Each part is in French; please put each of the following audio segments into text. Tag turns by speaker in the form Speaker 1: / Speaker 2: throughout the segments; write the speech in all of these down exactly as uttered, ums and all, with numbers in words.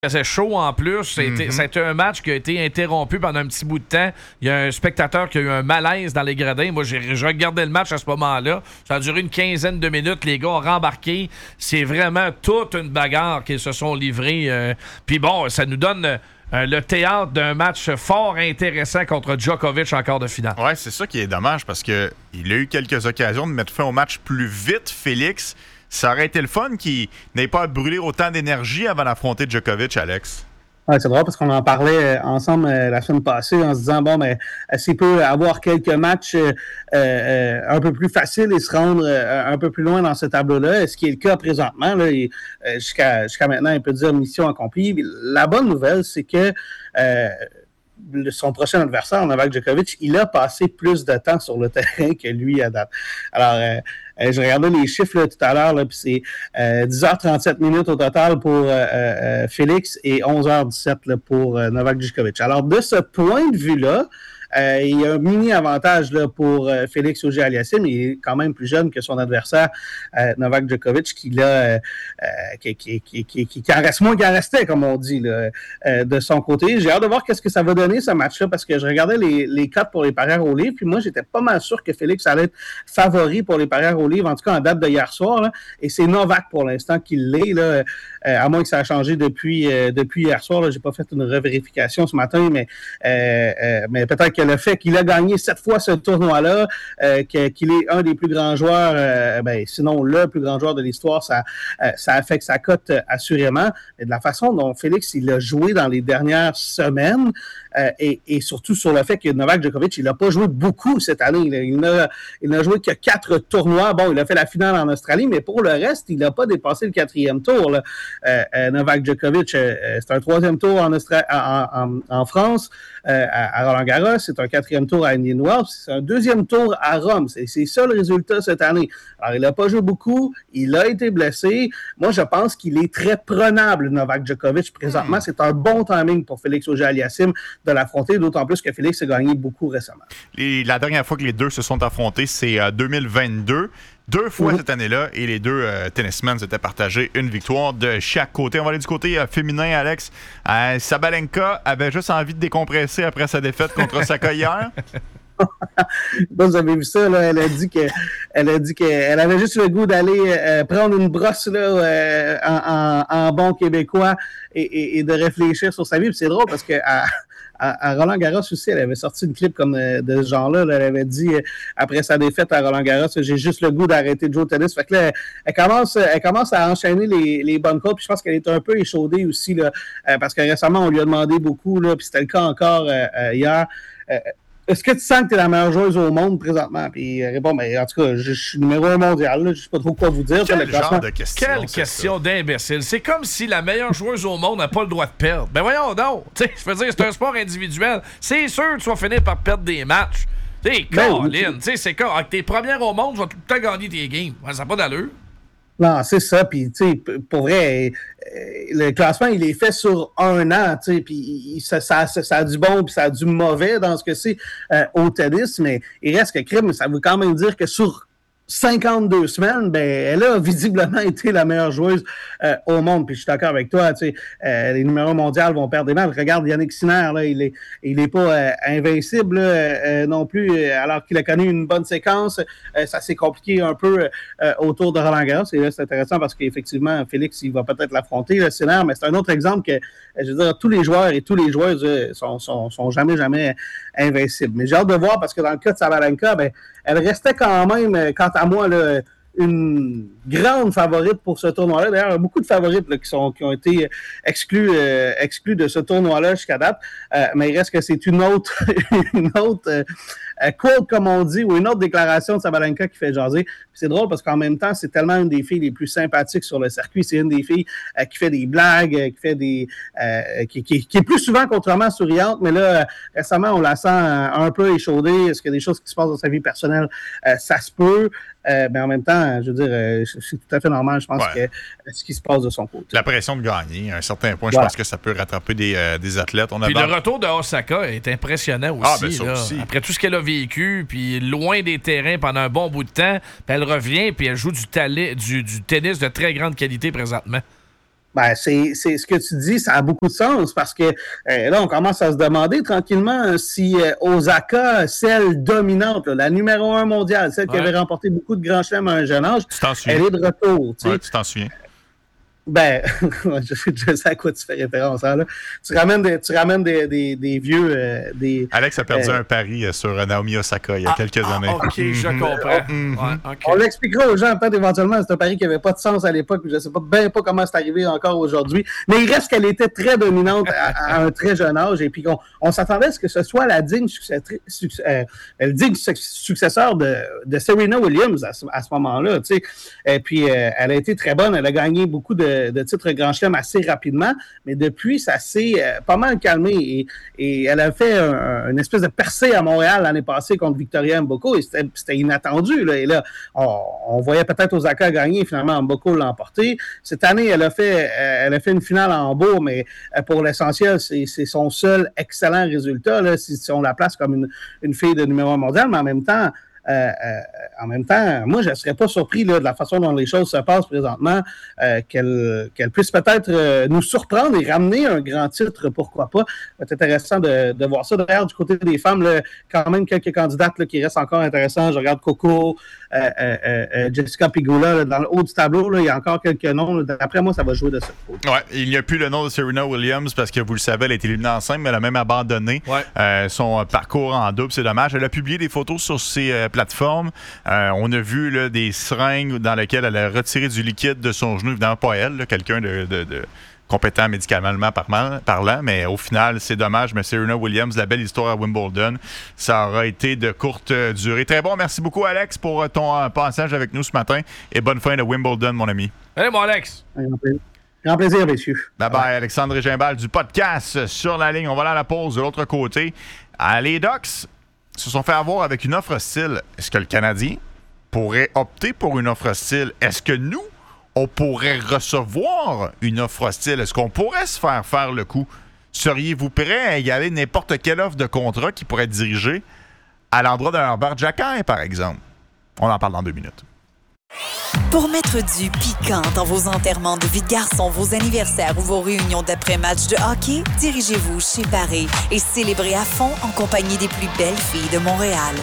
Speaker 1: C'est chaud en plus. C'était,
Speaker 2: Mm-hmm.
Speaker 1: c'était un match qui a été interrompu pendant un petit bout de temps. Il y a un spectateur qui a eu un malaise dans les gradins. Moi, j'ai, j'ai regardé le match à ce moment-là. Ça a duré une quinzaine de minutes. Les gars ont rembarqué. C'est vraiment toute une bagarre qu'ils se sont livrés. Euh, Puis bon, ça nous donne euh, le théâtre d'un match fort intéressant contre Djokovic en quart de finale.
Speaker 2: Ouais, c'est ça qui est dommage parce qu'il a eu quelques occasions de mettre fin au match plus vite, Félix. Ça aurait été le fun qu'il n'ait pas à brûler autant d'énergie avant d'affronter Djokovic, Alex.
Speaker 3: Ouais, c'est drôle parce qu'on en parlait ensemble euh, la semaine passée en se disant, bon, mais euh, s'il peut avoir quelques matchs euh, euh, un peu plus faciles et se rendre euh, un peu plus loin dans ce tableau-là, ce qui est le cas présentement, là, et, euh, jusqu'à, jusqu'à maintenant, il peut dire mission accomplie. La bonne nouvelle, c'est que euh, son prochain adversaire, Novak Djokovic, il a passé plus de temps sur le terrain que lui à date. Alors, euh, euh, je regardais les chiffres là, tout à l'heure, là, puis c'est euh, dix heures trente-sept minutes au total pour euh, euh, Félix et onze heures dix-sept là, pour euh, Novak Djokovic. Alors, de ce point de vue-là, Euh, il y a un mini-avantage là, pour euh, Félix Auger-Aliassime. Il est quand même plus jeune que son adversaire, euh, Novak Djokovic, qui, là, euh, euh, qui, qui, qui, qui, qui, qui en reste moins qu'il en restait, comme on dit, là, euh, de son côté. J'ai hâte de voir qu'est-ce que ça va donner, ce match-là, parce que je regardais les, les cotes pour les parieurs au livre, puis moi, j'étais pas mal sûr que Félix allait être favori pour les parieurs au livre, en tout cas en date de hier soir. Là, et c'est Novak, pour l'instant, qui l'est, là, euh, à moins que ça a changé depuis, euh, depuis hier soir. Là, j'ai pas fait une revérification ce matin, mais, euh, euh, mais peut-être que le fait qu'il a gagné sept fois ce tournoi-là, euh, que, qu'il est un des plus grands joueurs, euh, ben, sinon le plus grand joueur de l'histoire, ça, euh, ça affecte sa cote euh, assurément. Mais de la façon dont Félix il a joué dans les dernières semaines, euh, et, et surtout sur le fait que Novak Djokovic, il n'a pas joué beaucoup cette année. Là. Il, n'a, il n'a joué que quatre tournois. Bon, il a fait la finale en Australie, mais pour le reste, il n'a pas dépassé le quatrième tour. Là. Euh, euh, Novak Djokovic, euh, c'est un troisième tour en, Austra- en, en, en France, euh, à, à Roland-Garros. C'est un quatrième tour à Indian Wells. C'est un deuxième tour à Rome. C'est, c'est ça le résultat cette année. Alors, il n'a pas joué beaucoup. Il a été blessé. Moi, je pense qu'il est très prenable, Novak Djokovic. Présentement, mmh. c'est un bon timing pour Félix Auger-Aliassime de l'affronter, d'autant plus que Félix a gagné beaucoup récemment.
Speaker 2: Et la dernière fois que les deux se sont affrontés, c'est euh, deux mille vingt-deux. Deux fois mmh. cette année-là, et les deux euh, tennismen s'étaient partagés une victoire de chaque côté. On va aller du côté euh, féminin, Alex. Euh, Sabalenka avait juste envie de décompresser après sa défaite contre Osaka hier.
Speaker 3: Vous avez vu ça, là, elle a dit que elle a dit qu'elle avait juste le goût d'aller euh, prendre une brosse là, euh, en, en, en bon québécois et, et, et de réfléchir sur sa vie. Puis c'est drôle parce que à, à, à Roland-Garros aussi, elle avait sorti une clip comme euh, de ce genre-là. Là, elle avait dit euh, après sa défaite à Roland-Garros, j'ai juste le goût d'arrêter de jouer au tennis. Fait que là, elle, elle commence, elle commence à enchaîner les, les bonnes côtes. Puis je pense qu'elle est un peu échaudée aussi là, euh, parce que récemment on lui a demandé beaucoup. Là, puis c'était le cas encore euh, euh, hier. Euh, Est-ce que tu sens que tu es la meilleure joueuse au monde présentement? Puis elle répond, mais en tout cas, je, je suis numéro un mondial. Là, je ne sais pas trop quoi vous dire.
Speaker 2: Quel
Speaker 3: le
Speaker 2: genre
Speaker 3: classement.
Speaker 2: de question?
Speaker 1: Quelle question ça? D'imbécile. C'est comme si la meilleure joueuse au monde n'a pas le droit de perdre. Ben voyons donc. Je veux dire, c'est un sport individuel. C'est sûr que tu vas finir par perdre des matchs. Tu sais, Colin, c'est comme, avec tes premières au monde, tu vas tout le temps gagner tes games. Ça n'a pas d'allure.
Speaker 3: Non, c'est ça. Puis, tu sais, pour vrai, le classement, il est fait sur un an, tu sais, puis ça, ça, ça a du bon puis ça a du mauvais dans ce que c'est euh, au tennis, mais il reste que crime, ça veut quand même dire que sur cinquante-deux semaines, ben, elle a visiblement été la meilleure joueuse euh, au monde. Puis je suis d'accord avec toi, tu sais, euh, les numéros mondiaux vont perdre des matchs. Regarde Yannick Sinner, là, il est, il est pas euh, invincible là, euh, non plus, euh, alors qu'il a connu une bonne séquence. Euh, ça s'est compliqué un peu euh, autour de Roland-Garros. Et là, c'est intéressant parce qu'effectivement, Félix, il va peut-être l'affronter, le Sinner, mais c'est un autre exemple que, je veux dire, tous les joueurs et tous les joueuses euh, sont, sont, sont jamais, jamais invincibles. Mais j'ai hâte de voir parce que dans le cas de Sabalenka, ben, elle restait quand même, quant à moi, là, une grande favorite pour ce tournoi-là. D'ailleurs, il y a beaucoup de favorites là, qui, sont, qui ont été exclus, euh, exclus de ce tournoi-là jusqu'à date. Euh, mais il reste que c'est une autre, une autre euh, quote, comme on dit, ou une autre déclaration de Sabalenka qui fait jaser. Puis c'est drôle parce qu'en même temps, c'est tellement une des filles les plus sympathiques sur le circuit. C'est une des filles euh, qui fait des blagues, euh, qui fait des, euh, qui, qui, qui est plus souvent contrairement souriante. Mais là, euh, récemment, on la sent euh, un peu échaudée. Est-ce qu'il y a des choses qui se passent dans sa vie personnelle? Euh, ça se peut. Euh, mais en même temps, je veux dire, euh, c'est tout à fait normal, je pense, ouais. que ce qui se passe de son côté.
Speaker 2: La pression de gagner, à un certain point, ouais. je pense que ça peut rattraper des, euh, des athlètes. On
Speaker 1: puis
Speaker 2: a
Speaker 1: le retour de Osaka est impressionnant aussi. Ah, ben ça là. aussi. Après tout ce qu'elle a vécu, puis loin des terrains pendant un bon bout de temps, puis elle revient, puis elle joue du, tali- du, du tennis de très grande qualité présentement.
Speaker 3: Ben, c'est, c'est ce que tu dis, ça a beaucoup de sens parce que euh, là, on commence à se demander tranquillement si euh, Osaka, celle dominante, là, la numéro un mondiale, celle ouais. qui avait remporté beaucoup de grands chelems à un jeune âge, elle est de retour. Tu sais.
Speaker 2: Ouais, tu t'en souviens?
Speaker 3: Ben, je, je sais à quoi tu fais référence. Hein, là. Tu ramènes des, tu ramènes des, des, des vieux... Euh, des,
Speaker 2: Alex a perdu
Speaker 3: euh,
Speaker 2: un pari sur Naomi Osaka il y a
Speaker 1: ah,
Speaker 2: quelques
Speaker 1: ah,
Speaker 2: années.
Speaker 1: OK, je comprends. Mm-hmm. Ouais, okay.
Speaker 3: On l'expliquera aux gens peut-être éventuellement. C'est un pari qui n'avait pas de sens à l'époque. Je ne sais pas bien pas comment c'est arrivé encore aujourd'hui. Mais il reste qu'elle était très dominante à, à un très jeune âge. Et puis qu'on on s'attendait à ce que ce soit la digne, succès, succès, euh, le digne successeur de, de Serena Williams à ce, à ce moment-là. Tu sais. Et puis, euh, elle a été très bonne. Elle a gagné beaucoup de De, de titres Grand Chelem assez rapidement, mais depuis, ça s'est euh, pas mal calmé et, et elle a fait un, un, une espèce de percée à Montréal l'année passée contre Victoria Mboko et c'était, c'était inattendu. Là. Et là, on, on voyait peut-être Osaka gagner, finalement Mboko l'a emporté. Cette année, elle a fait, euh, elle a fait une finale en Hambourg, mais euh, pour l'essentiel, c'est, c'est son seul excellent résultat, là, si, si on la place comme une, une fille de numéro un mondial, mais en même temps, Euh, euh, en même temps, moi, je ne serais pas surpris là, de la façon dont les choses se passent présentement, euh, qu'elle, qu'elle puisse peut-être euh, nous surprendre et ramener un grand titre, pourquoi pas. C'est intéressant de, de voir ça. D'ailleurs, du côté des femmes, là, quand même quelques candidates là, qui restent encore intéressants. Je regarde Coco, euh, euh, euh, Jessica Pegula, là, dans le haut du tableau, là, il y a encore quelques noms. Là. D'après moi, ça va jouer de ce côté.
Speaker 2: Ouais, il n'y a plus le nom de Serena Williams parce que, vous le savez, elle a été éliminée en simple, mais elle a même abandonné
Speaker 1: ouais.
Speaker 2: euh, son parcours en double. C'est dommage. Elle a publié des photos sur ses euh, plateforme. Euh, on a vu là, des seringues dans lesquelles elle a retiré du liquide de son genou. Évidemment, pas elle, là, quelqu'un de, de, de compétent médicalement parlant, mais au final, c'est dommage. Mais Serena Williams, la belle histoire à Wimbledon, ça aura été de courte durée. Très bon. Merci beaucoup, Alex, pour ton euh, passage avec nous ce matin et bonne fin de Wimbledon, mon ami.
Speaker 1: Hey, mon Alex!
Speaker 3: Grand plaisir, messieurs.
Speaker 2: Bye bye, Alexandre Gimbal du podcast Sur la ligne. On va aller à la pause de l'autre côté. Ah, les Ducks se sont fait avoir avec une offre hostile. Est-ce que le Canadien pourrait opter pour une offre hostile? Est-ce que nous, on pourrait recevoir une offre hostile? Est-ce qu'on pourrait se faire faire le coup? Seriez-vous prêt à égaler n'importe quelle offre de contrat qui pourrait être dirigée à l'endroit d'un Herbert Jacquin, par exemple? On en parle dans deux minutes.
Speaker 4: Pour mettre du piquant dans vos enterrements de vie de garçon, vos anniversaires ou vos réunions d'après-match de hockey, dirigez-vous chez Paris et célébrez à fond en compagnie des plus belles filles de Montréal.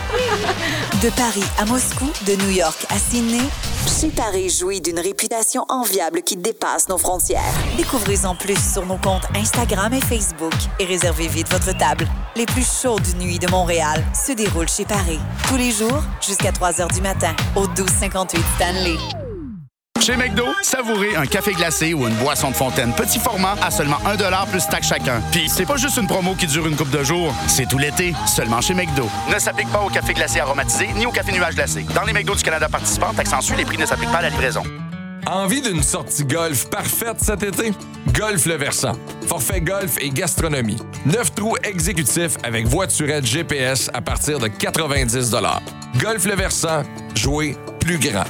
Speaker 4: De Paris à Moscou, de New York à Sydney, chez Paris jouit d'une réputation enviable qui dépasse nos frontières. Découvrez-en plus sur nos comptes Instagram et Facebook et réservez vite votre table. Les plus chaudes nuits de Montréal se déroulent chez Paris. Tous les jours, jusqu'à trois heures du matin, au douze cinquante-huit Stanley.
Speaker 5: Chez McDo, savourez un café glacé ou une boisson de fontaine petit format à seulement un dollar plus taxe chacun. Puis c'est pas juste une promo qui dure une couple de jours, c'est tout l'été, seulement chez McDo. Ne s'applique pas au café glacé aromatisé ni au café nuage glacé. Dans les McDo du Canada participants, taxe en suit, les prix ne s'appliquent pas à la livraison.
Speaker 6: Envie d'une sortie golf parfaite cet été? Golf Le Versant. Forfait golf et gastronomie. Neuf trous exécutifs avec voiturette G P S à partir de quatre-vingt-dix dollars. Golf Le Versant, jouer plus grand.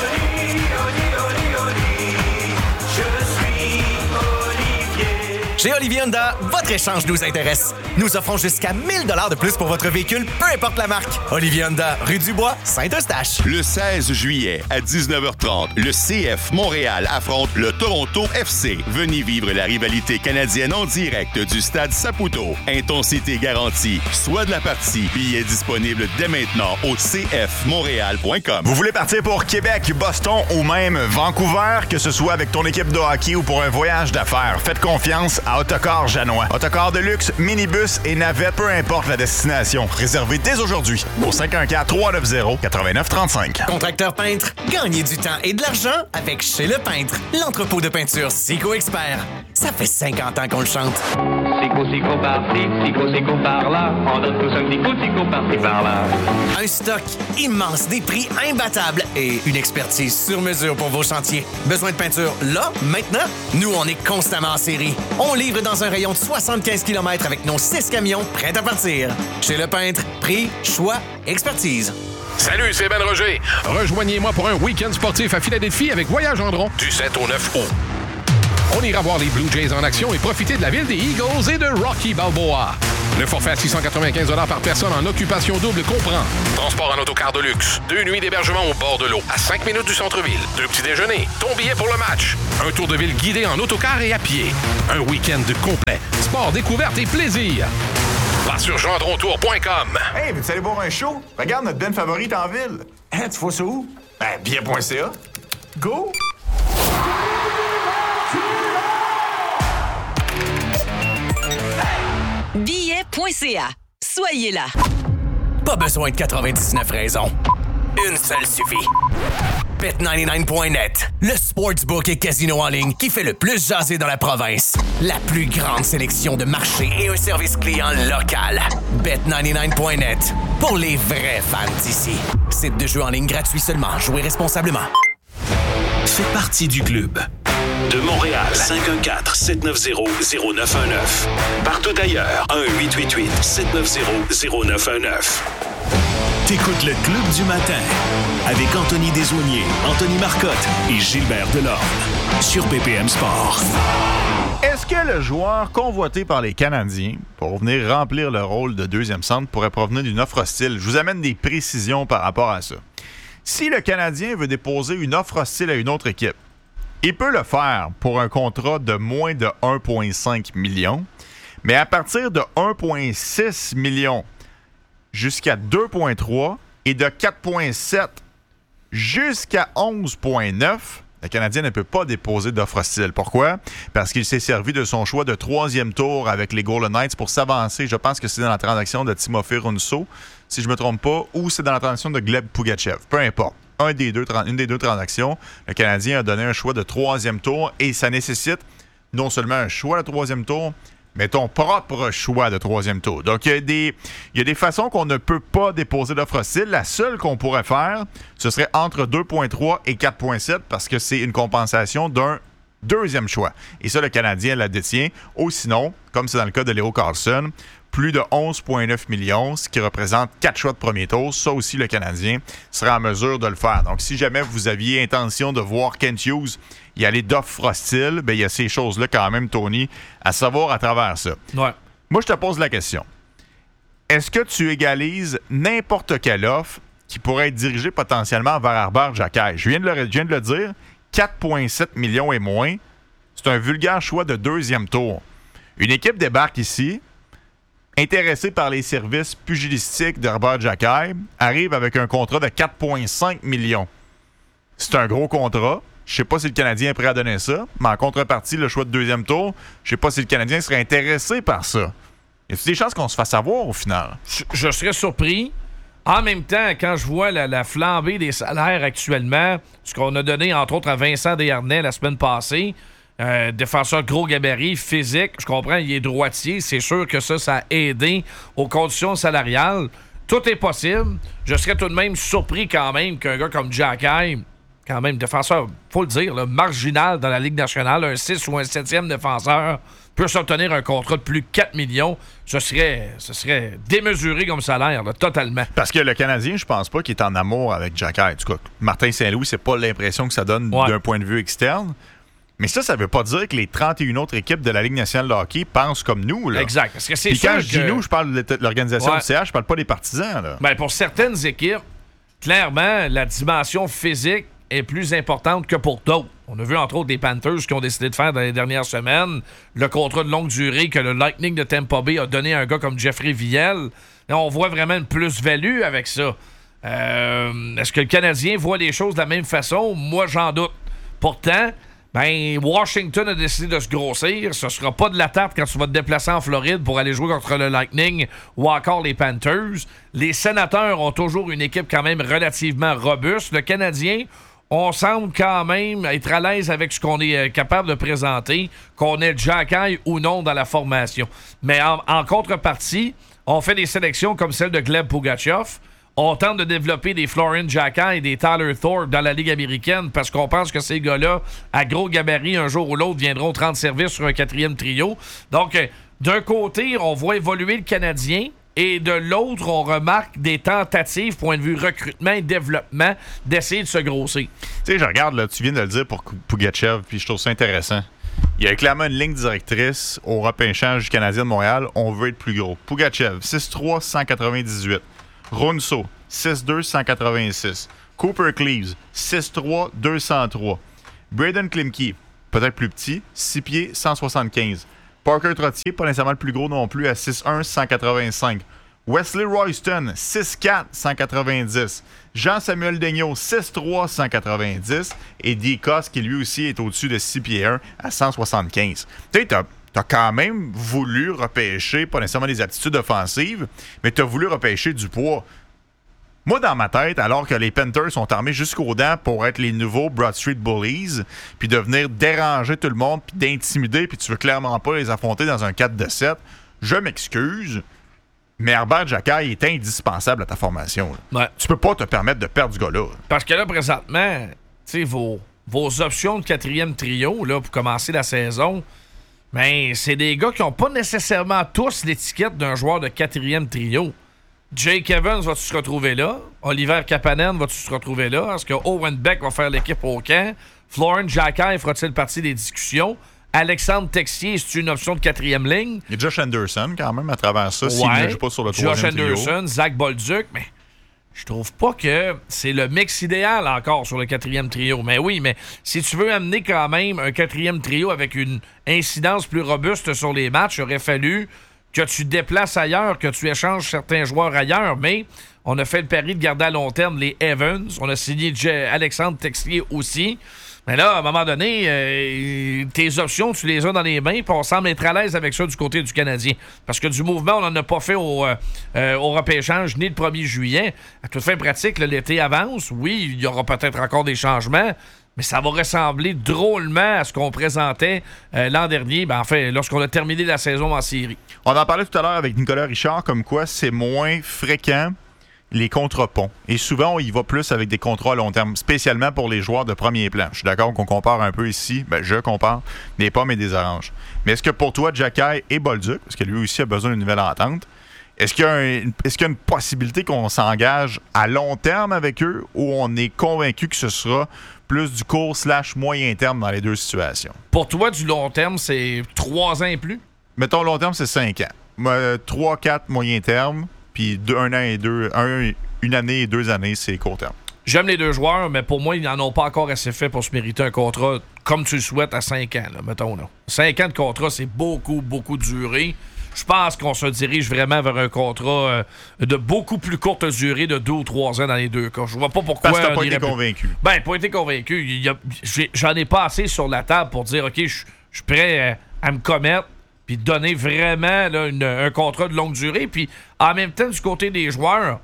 Speaker 7: Chez Olivier Honda, votre échange nous intéresse. Nous offrons jusqu'à mille dollars de plus pour votre véhicule, peu importe la marque. Olivier Honda, rue du Bois, Saint-Eustache.
Speaker 8: Le seize juillet, à dix-neuf heures trente, le C F Montréal affronte le Toronto F C. Venez vivre la rivalité canadienne en direct du stade Saputo. Intensité garantie. Soit de la partie. Billets disponibles dès maintenant au c f montréal point com.
Speaker 2: Vous voulez partir pour Québec, Boston ou même Vancouver, que ce soit avec ton équipe de hockey ou pour un voyage d'affaires, faites confiance à Autocar Janois. Autocar de luxe, minibus et navette, peu importe la destination. Réservez dès aujourd'hui au cinq un quatre, trois neuf zéro, neuf neuf trois cinq.
Speaker 7: Contracteur peintre, gagnez du temps et de l'argent avec Chez Le Peintre, l'entrepôt de peinture Sico Expert. Ça fait cinquante ans qu'on le chante.
Speaker 9: Sico, Sico par-ci, Sico, Sico par-là. On donne tous un petit coup, Sico par-ci, par-là.
Speaker 7: Un stock immense, des prix imbattables et une expertise sur mesure pour vos chantiers. Besoin de peinture là, maintenant? Nous, on est constamment en série. On livre dans un rayon de soixante-quinze kilomètres avec nos six camions prêts à partir. Chez Le Peintre, prix, choix, expertise.
Speaker 10: Salut, c'est Ben Roger. Rejoignez-moi pour un week-end sportif à Philadelphie avec Voyage Gendron du sept au neuf août. On ira voir les Blue Jays en action et profiter de la ville des Eagles et de Rocky Balboa. Le forfait à six cent quatre-vingt-quinze dollars par personne en occupation double comprend transport en autocar de luxe, deux nuits d'hébergement au bord de l'eau, à cinq minutes du centre-ville, deux petits déjeuners, ton billet pour le match, un tour de ville guidé en autocar et à pied, un week-end complet, sport, découverte et plaisir. Va sur gendrontour point com.
Speaker 2: Hey, veux-tu aller voir un show? Regarde notre band favorite en ville.
Speaker 11: Hein, tu vois ça où?
Speaker 2: Ben, billet point c a. Go!
Speaker 4: billet point c a. Soyez là.
Speaker 7: Pas besoin de quatre-vingt-dix-neuf raisons. Une seule suffit. bet quatre-vingt-dix-neuf point net, le sportsbook et casino en ligne qui fait le plus jaser dans la province. La plus grande sélection de marchés et un service client local. bet quatre-vingt-dix-neuf point net, pour les vrais fans d'ici. Site de jeu en ligne gratuit seulement. Jouez responsablement.
Speaker 12: Faites partie du club. De Montréal, cinq un quatre, sept neuf zéro, zéro neuf un neuf. Partout ailleurs, un huit huit huit, sept neuf zéro, zéro neuf un neuf. T'écoutes le Club du matin avec Anthony Desaulniers, Anthony Marcotte et Gilbert Delorme sur B P M Sport.
Speaker 2: Est-ce que le joueur convoité par les Canadiens pour venir remplir le rôle de deuxième centre pourrait provenir d'une offre hostile? Je vous amène des précisions par rapport à ça. Si le Canadien veut déposer une offre hostile à une autre équipe, il peut le faire pour un contrat de moins de un virgule cinq million, mais à partir de un virgule six million jusqu'à deux virgule trois et de quatre virgule sept jusqu'à onze virgule neuf, le Canadien ne peut pas déposer d'offre hostile. Pourquoi? Parce qu'il s'est servi de son choix de troisième tour avec les Golden Knights pour s'avancer. Je pense que c'est dans la transaction de Timofey Runso, si je ne me trompe pas, ou c'est dans la transaction de Gleb Pugachev. Peu importe. Un des deux, une des deux transactions, le Canadien a donné un choix de troisième tour et ça nécessite non seulement un choix de troisième tour, mais ton propre choix de troisième tour. Donc, il y a des, il y a des façons qu'on ne peut pas déposer d'offre hostile. La seule qu'on pourrait faire, ce serait entre deux virgule trois et quatre virgule sept parce que c'est une compensation d'un deuxième choix. Et ça, le Canadien la détient. Ou sinon, comme c'est dans le cas de Leo Carlson, plus de onze virgule neuf millions, ce qui représente quatre choix de premier tour. Ça aussi, le Canadien serait en mesure de le faire. Donc, si jamais vous aviez intention de voir Kent Hughes y aller d'offre hostile, bien, il y a ces choses-là quand même, Tony, à savoir à travers ça.
Speaker 1: Ouais.
Speaker 2: Moi, je te pose la question. Est-ce que tu égalises n'importe quelle offre qui pourrait être dirigée potentiellement vers Arber Xhekaj? Je viens de le, je viens de le dire, quatre virgule sept millions et moins, c'est un vulgaire choix de deuxième tour. Une équipe débarque ici, intéressée par les services pugilistiques d'Arber Xhekaj, arrive avec un contrat de quatre virgule cinq millions. C'est un gros contrat. Je sais pas si le Canadien est prêt à donner ça, mais en contrepartie, le choix de deuxième tour, je sais pas si le Canadien serait intéressé par ça. Y a-t-il des chances qu'on se fasse avoir au final?
Speaker 1: Je, je serais surpris. En même temps, quand je vois la, la flambée des salaires actuellement, ce qu'on a donné entre autres à Vincent Desharnais la semaine passée, euh, défenseur gros gabarit, physique, je comprends, il est droitier, c'est sûr que ça, ça a aidé aux conditions salariales. Tout est possible. Je serais tout de même surpris quand même qu'un gars comme Xhekaj, quand même, défenseur, faut le dire, là, marginal dans la Ligue nationale, un six ou un septième défenseur, peut s'obtenir un contrat de plus de quatre millions. Ce serait, ce serait démesuré comme salaire, là, totalement.
Speaker 2: Parce que le Canadien, je pense pas qu'il est en amour avec Xhekaj. En tout cas, Martin Saint-Louis, c'est pas l'impression que ça donne
Speaker 1: ouais.
Speaker 2: d'un point de vue externe. Mais ça, ça veut pas dire que les trente et une autres équipes de la Ligue nationale de hockey pensent comme nous. Là.
Speaker 1: Exact. Parce que c'est
Speaker 2: Puis
Speaker 1: sûr
Speaker 2: quand je dis
Speaker 1: que...
Speaker 2: nous, je parle de l'organisation
Speaker 1: ouais.
Speaker 2: du C H, je parle pas des partisans. Là.
Speaker 1: Ben, pour certaines équipes, clairement, la dimension physique est plus importante que pour d'autres. On a vu entre autres des Panthers qui ont décidé de faire dans les dernières semaines le contrat de longue durée que le Lightning de Tampa Bay a donné à un gars comme Jeffrey Viel. Là, on voit vraiment une plus-value avec ça. Euh, est-ce que le Canadien voit les choses de la même façon? Moi, j'en doute. Pourtant, ben, Washington a décidé de se grossir. Ce sera pas de la tarte quand tu vas te déplacer en Floride pour aller jouer contre le Lightning ou encore les Panthers. Les Sénateurs ont toujours une équipe quand même relativement robuste. Le Canadien, on semble quand même être à l'aise avec ce qu'on est capable de présenter, qu'on ait Xhekaj ou non dans la formation. Mais en, en contrepartie, on fait des sélections comme celle de Gleb Pugachev. On tente de développer des Florian Xhekaj et des Tyler Thorpe dans la Ligue américaine parce qu'on pense que ces gars-là, à gros gabarit, un jour ou l'autre, viendront rendre service sur un quatrième trio. Donc, d'un côté, on voit évoluer le Canadien et de l'autre, on remarque des tentatives, point de vue recrutement et développement, d'essayer de se grossir.
Speaker 2: Tu sais, je regarde, là, tu viens de le dire pour Pugachev, puis je trouve ça intéressant. Il y a clairement une ligne directrice au repêchage du Canadien de Montréal. On veut être plus gros. Pougachev, six trois, cent quatre-vingt-dix-huit. Runso, six deux, cent quatre-vingt-six. Cooper Cleaves, six trois, deux cent trois. Braden Klimke, peut-être plus petit, six pieds, cent soixante-quinze. Parker Trottier, pas nécessairement le plus gros non plus, à six un, cent quatre-vingt-cinq. Wesley Royston, six quatre, cent quatre-vingt-dix. Jean-Samuel Daigneault, six trois, cent quatre-vingt-dix. Et Dicos, qui lui aussi est au-dessus de six pieds un, à cent soixante-quinze. Tu sais, t'as, t'as quand même voulu repêcher, pas nécessairement des aptitudes offensives, mais t'as voulu repêcher du poids. Moi, dans ma tête, alors que les Panthers sont armés jusqu'aux dents pour être les nouveaux Broad Street Bullies, puis de venir déranger tout le monde, puis d'intimider, puis tu veux clairement pas les affronter dans un quatre de sept, je m'excuse, mais Herbert Jacquet est indispensable à ta formation.
Speaker 1: Ouais.
Speaker 2: Tu peux pas te permettre de perdre ce gars-là. Parce
Speaker 1: que là, présentement, tu sais, vos, vos options de quatrième trio, là, pour commencer la saison, ben, c'est des gars qui n'ont pas nécessairement tous l'étiquette d'un joueur de quatrième trio. Jake Evans, vas-tu se retrouver là? Oliver Kapanen, vas-tu se retrouver là? Est-ce que Owen Beck va faire l'équipe au camp? Florent Jacquet fera-t-il partie des discussions? Alexandre Texier, est-ce une option de quatrième ligne?
Speaker 2: Il y a Josh Anderson, quand même, à travers ça, s'il
Speaker 1: ouais.
Speaker 2: ne joue pas sur le
Speaker 1: Josh
Speaker 2: troisième trio.
Speaker 1: Josh Anderson, Zach Bolduc, mais je trouve pas que c'est le mix idéal encore sur le quatrième trio. Mais oui, mais si tu veux amener quand même un quatrième trio avec une incidence plus robuste sur les matchs, il aurait fallu que tu déplaces ailleurs, que tu échanges certains joueurs ailleurs, mais on a fait le pari de garder à long terme les Evans. On a signé J- Alexandre Texier aussi. Mais là, à un moment donné, euh, tes options, tu les as dans les mains, puis on semble être à l'aise avec ça du côté du Canadien. Parce que du mouvement, on n'en a pas fait au, euh, au repêchage ni le premier juillet. À toute fin pratique, là, l'été avance. Oui, il y aura peut-être encore des changements, mais ça va ressembler drôlement à ce qu'on présentait euh, l'an dernier, ben, enfin, lorsqu'on a terminé la saison en série.
Speaker 2: On en parlait tout à l'heure avec Nicolas Richard, comme quoi c'est moins fréquent les contre-ponts. Et souvent, on y va plus avec des contrats à long terme, spécialement pour les joueurs de premier plan. Je suis d'accord qu'on compare un peu ici. Ben, je compare des pommes et des oranges. Mais est-ce que pour toi, Jacquet et Bolduc, parce que lui aussi a besoin d'une nouvelle entente, est-ce qu'il y a, un, est-ce qu'il y a une possibilité qu'on s'engage à long terme avec eux ou on est convaincu que ce sera plus du court slash moyen terme dans les deux situations?
Speaker 1: Pour toi, du long terme, c'est trois ans et plus?
Speaker 2: Mettons, long terme, c'est cinq ans. trois quatre moyen terme. Puis un an et deux, un, une année et deux années, c'est court terme.
Speaker 1: J'aime les deux joueurs, mais pour moi, ils n'en ont pas encore assez fait pour se mériter un contrat comme tu le souhaites à cinq ans, là, mettons. Là. cinq ans de contrat, c'est beaucoup, beaucoup de durée. Je pense qu'on se dirige vraiment vers un contrat euh, de beaucoup plus courte durée, de deux ou trois ans dans les deux cas. Je vois pas pourquoi...
Speaker 2: Parce que t'as pas été convaincu.
Speaker 1: Ben, pas été convaincu. Il y a, j'ai, j'en ai pas assez sur la table pour dire, OK, je suis prêt à, à me commettre puis donner vraiment là, une, un contrat de longue durée. Puis en même temps, du côté des joueurs,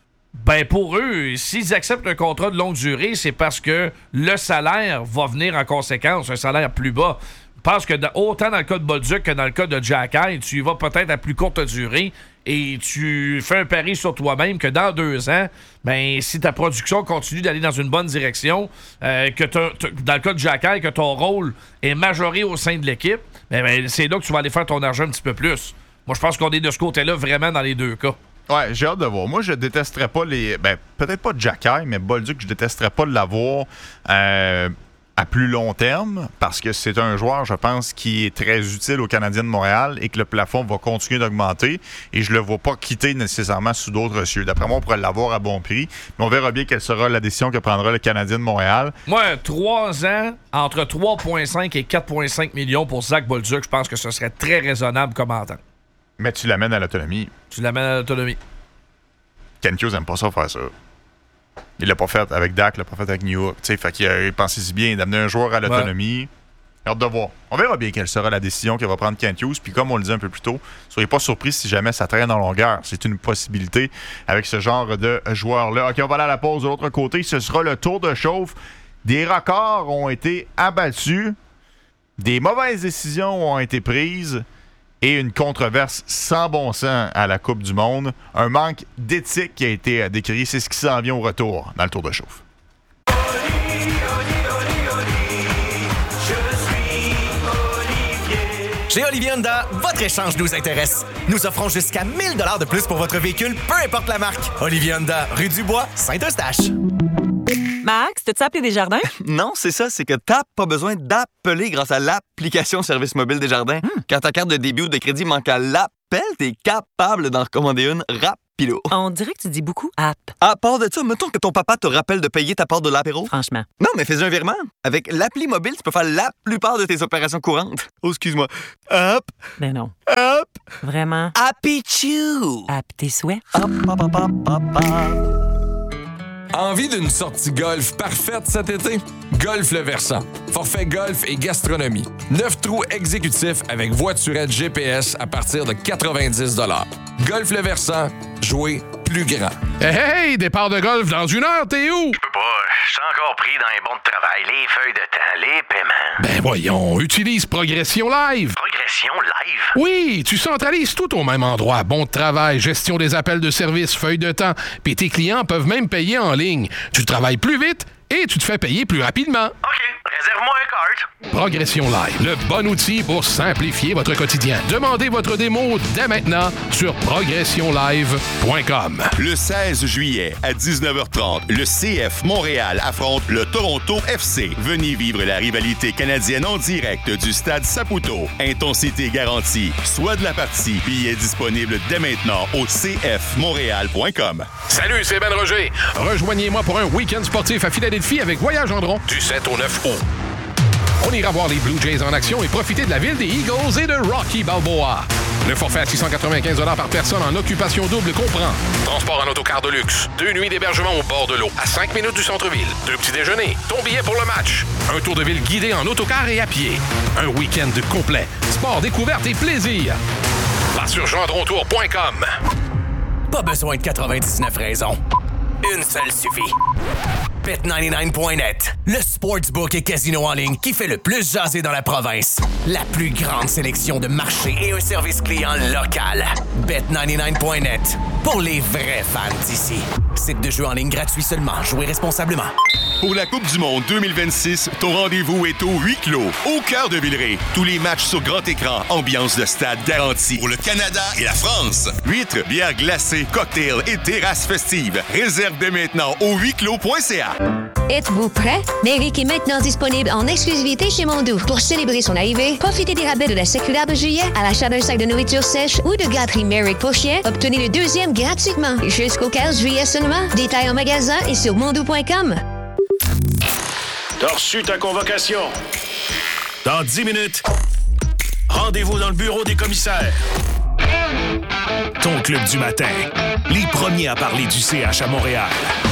Speaker 1: ben pour eux, s'ils acceptent un contrat de longue durée, c'est parce que le salaire va venir en conséquence, un salaire plus bas. Je pense que dans, autant dans le cas de Bolduc que dans le cas de Jacquet, tu y vas peut-être à plus courte durée et tu fais un pari sur toi-même que dans deux ans, ben si ta production continue d'aller dans une bonne direction, euh, que t'as, t'as, dans le cas de Jacquet, que ton rôle est majoré au sein de l'équipe, ben, ben c'est là que tu vas aller faire ton argent un petit peu plus. Moi, je pense qu'on est de ce côté-là vraiment dans les deux cas.
Speaker 2: Ouais, j'ai hâte de voir. Moi, je détesterais pas les... Ben, peut-être pas Jacquet, mais Bolduc, je détesterais pas de l'avoir euh, à plus long terme, parce que c'est un joueur, je pense, qui est très utile aux Canadiens de Montréal et que le plafond va continuer d'augmenter. Et je le vois pas quitter nécessairement sous d'autres cieux. D'après moi, on pourrait l'avoir à bon prix. Mais on verra bien quelle sera la décision que prendra le Canadien de Montréal.
Speaker 1: Moi, trois ans, entre trois virgule cinq et quatre virgule cinq millions pour Zach Bolduc, je pense que ce serait très raisonnable comme entente.
Speaker 2: Mais tu l'amènes à l'autonomie.
Speaker 1: Tu l'amènes à l'autonomie.
Speaker 2: Ken Hughes n'aime pas ça faire ça. Il l'a pas fait avec Dak, il l'a pas fait avec New York. T'sais, fait qu'il a pensé si bien d'amener un joueur à l'autonomie. Ouais. Hâte de voir. On verra bien quelle sera la décision que va prendre Ken Hughes. Puis comme on le disait un peu plus tôt, soyez pas surpris si jamais ça traîne en longueur. C'est une possibilité avec ce genre de joueur-là. OK, on va aller à la pause de l'autre côté. Ce sera le tour de chauffe. Des records ont été abattus. Des mauvaises décisions ont été prises. Et une controverse sans bon sens à la Coupe du Monde. Un manque d'éthique qui a été décrit. C'est ce qui s'en vient au retour dans le tour de chauffe.
Speaker 7: Chez Olivier Honda, votre échange nous intéresse. Nous offrons jusqu'à mille dollars de plus pour votre véhicule, peu importe la marque. Olivier Honda, rue du Bois, Saint-Eustache.
Speaker 11: Max, t'as-tu appelé Desjardins?
Speaker 13: Non, c'est ça, c'est que t'as pas besoin d'appeler grâce à l'application Service mobile Desjardins. Hmm. Quand ta carte de débit ou de crédit manque à l'appel, t'es capable d'en recommander une rapido.
Speaker 11: On dirait que tu dis beaucoup app.
Speaker 13: À part de ça, mettons que ton papa te rappelle de payer ta part de l'apéro.
Speaker 11: Franchement.
Speaker 13: Non, mais fais un virement. Avec l'appli mobile, tu peux faire la plupart de tes opérations courantes. Oh, excuse-moi. Hop.
Speaker 11: Ben non.
Speaker 13: Hop.
Speaker 11: Vraiment.
Speaker 13: Happy Chew.
Speaker 11: App tes souhaits.
Speaker 13: Hop, hop, hop, hop, hop, hop.
Speaker 6: Envie d'une sortie golf parfaite cet été? Golf Le Versant. Forfait golf et gastronomie. Neuf trous exécutifs avec voiturette G P S à partir de quatre-vingt-dix dollars. Golf Le Versant, jouer plus grand.
Speaker 10: Hey, hey, départ de golf dans une heure, t'es où?
Speaker 14: Je peux pas, je suis encore pris dans les bons de travail, les feuilles de temps, les paiements.
Speaker 10: Ben voyons, utilise Progression Live.
Speaker 14: Progression Live?
Speaker 10: Oui, tu centralises tout au même endroit. Bon de travail, gestion des appels de service, feuilles de temps, puis tes clients peuvent même payer en ligne. Tu travailles plus vite et tu te fais payer plus rapidement.
Speaker 14: OK, réserve-moi un cart.
Speaker 10: Progression Live, le bon outil pour simplifier votre quotidien. Demandez votre démo dès maintenant sur progression live point com.
Speaker 8: Le seize juillet à dix-neuf heures trente, le C F Montréal affronte le Toronto F C. Venez vivre la rivalité canadienne en direct du stade Saputo. Intensité garantie. Soit de la partie. Billets disponibles dès maintenant au c f montréal point com.
Speaker 10: Salut, c'est Ben Roger. Rejoignez-moi pour un week-end sportif à Philadelphie avec Voyage Andron
Speaker 6: Du sept au neuf août.
Speaker 10: On ira voir les Blue Jays en action et profiter de la ville des Eagles et de Rocky Balboa. Le forfait à six cent quatre-vingt-quinze dollars par personne en occupation double comprend
Speaker 6: transport en autocar de luxe, deux nuits d'hébergement au bord de l'eau, à cinq minutes du centre-ville, deux petits déjeuners, ton billet pour le match, un tour de ville guidé en autocar et à pied, un week-end complet, sport, découverte et plaisir. Va sur gendrontour point com.
Speaker 7: Pas besoin de quatre-vingt-dix-neuf raisons. Une seule suffit. bet quatre-vingt-dix-neuf point net, le sportsbook et casino en ligne qui fait le plus jaser dans la province. La plus grande sélection de marchés et un service client local. bet quatre-vingt-dix-neuf point net, pour les vrais fans d'ici. Site de jeu en ligne gratuit seulement. Jouez responsablement.
Speaker 8: Pour la Coupe du Monde deux mille vingt-six, ton rendez-vous est au huis clos, au cœur de Villeray. Tous les matchs sur grand écran, ambiance de stade garantie. Pour le Canada et la France. Huîtres, bières glacées, cocktails et terrasses festives. Réserve dès maintenant au huis clos point c a.
Speaker 15: Êtes-vous prêt? Merrick est maintenant disponible en exclusivité chez Mondou. Pour célébrer son arrivée, profitez des rabais de la séculaire de juillet à l'achat d'un sac de nourriture sèche ou de gâterie Merrick pour chien. Obtenez le deuxième gratuitement. Jusqu'au quinze juillet seulement. Détails en magasin et sur mondou point com.
Speaker 12: T'as reçu ta convocation. Dans dix minutes, rendez-vous dans le bureau des commissaires. Ton club du matin. Les premiers à parler du C H à Montréal.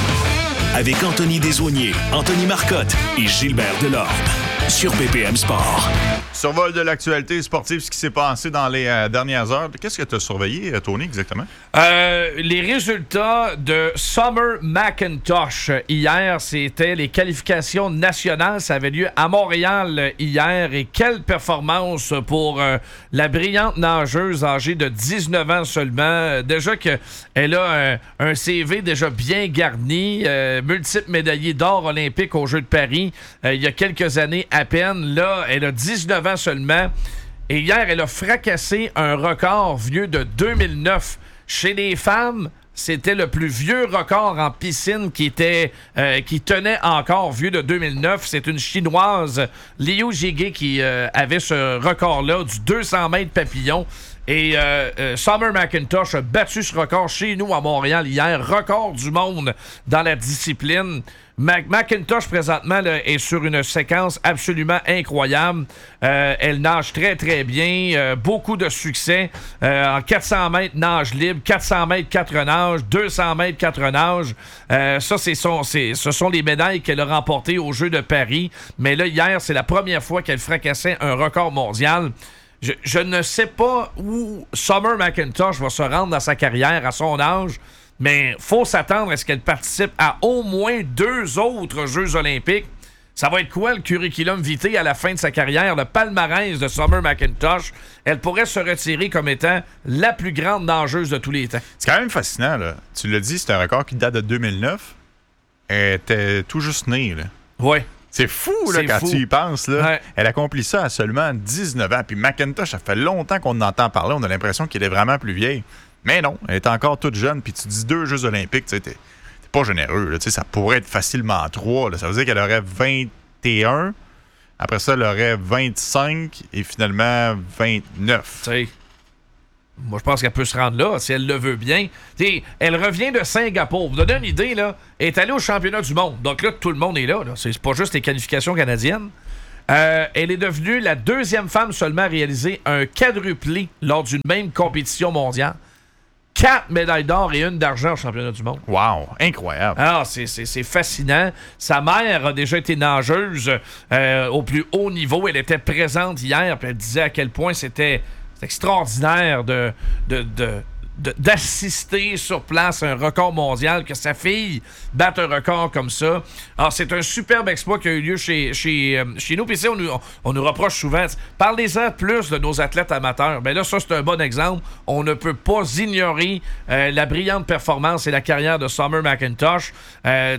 Speaker 12: Avec Anthony Desaulniers, Anthony Marcotte et Gilbert Delorme. Sur B P M Sport.
Speaker 2: Survol de l'actualité sportive, ce qui s'est passé dans les euh, dernières heures. Qu'est-ce que tu as surveillé, Tony, exactement?
Speaker 1: Euh, les résultats de Summer Macintosh. Hier, c'était les qualifications nationales. Ça avait lieu à Montréal hier. Et quelle performance pour euh, la brillante nageuse âgée de dix-neuf ans seulement. Déjà qu'elle a un, un C V déjà bien garni. Euh, multiple médaillée d'or olympique aux Jeux de Paris euh, il y a quelques années à peine. Là, elle a dix-neuf ans seulement. Et hier, elle a fracassé un record vieux de deux mille neuf. Chez les femmes, c'était le plus vieux record en piscine qui était euh, qui tenait encore vieux de deux mille neuf. C'est une Chinoise, Liu Jige, qui euh, avait ce record-là du deux cents mètres papillon. Et euh, euh, Summer Macintosh a battu ce record chez nous à Montréal hier. Record du monde dans la discipline. Mac- Macintosh, présentement, là, est sur une séquence absolument incroyable. Euh, elle nage très, très bien. Euh, beaucoup de succès. Euh, en quatre cents mètres, nage libre. quatre cents mètres, quatre nages. deux cents mètres, quatre nages. Euh, ça, c'est son, c'est, ce sont les médailles qu'elle a remportées aux Jeux de Paris. Mais là, hier, c'est la première fois qu'elle fracassait un record mondial. Je, je ne sais pas où Summer Macintosh va se rendre dans sa carrière à son âge, mais faut s'attendre à ce qu'elle participe à au moins deux autres Jeux olympiques. Ça va être quoi le curriculum vitae à la fin de sa carrière, le palmarès de Summer Macintosh? Elle pourrait se retirer comme étant la plus grande nageuse de tous les temps.
Speaker 2: C'est quand même fascinant, là. Tu l'as dit, c'est un record qui date de deux mille neuf. Elle était tout juste née, là.
Speaker 1: Oui.
Speaker 2: C'est fou, là,
Speaker 1: C'est
Speaker 2: quand
Speaker 1: fou.
Speaker 2: tu y penses. Là.
Speaker 1: Ouais.
Speaker 2: Elle accomplit ça à seulement dix-neuf ans. Puis Macintosh, ça fait longtemps qu'on en entend parler. On a l'impression qu'elle est vraiment plus vieille. Mais non, elle est encore toute jeune. Puis tu dis deux Jeux olympiques, tu sais, t'es, t'es c'est pas généreux. Là, ça pourrait être facilement trois. Là. Ça veut dire qu'elle aurait vingt et un. Après ça, elle aurait vingt-cinq et finalement vingt-neuf.
Speaker 1: Tu sais, moi, je pense qu'elle peut se rendre là si elle le veut bien. T'sais, elle revient de Singapour. Vous donnez une idée, là. Elle est allée au championnat du monde. Donc là, tout le monde est là. là. C'est pas juste les qualifications canadiennes. Euh, elle est devenue la deuxième femme seulement à réaliser un quadruplé lors d'une même compétition mondiale. Quatre médailles d'or et une d'argent au championnat du monde.
Speaker 2: Wow, incroyable.
Speaker 1: Alors, c'est, c'est, c'est fascinant. Sa mère a déjà été nageuse euh, au plus haut niveau. Elle était présente hier, puis elle disait à quel point c'était, c'était extraordinaire de, de, de, de, d'assister sur place à un record mondial, que sa fille batte un record comme ça. Alors, c'est un superbe exploit qui a eu lieu chez, chez, euh, chez nous. Puis on nous, on nous reproche souvent, parlez-en plus de nos athlètes amateurs. Bien là, ça, c'est un bon exemple. On ne peut pas ignorer euh, la brillante performance et la carrière de Summer McIntosh. Euh,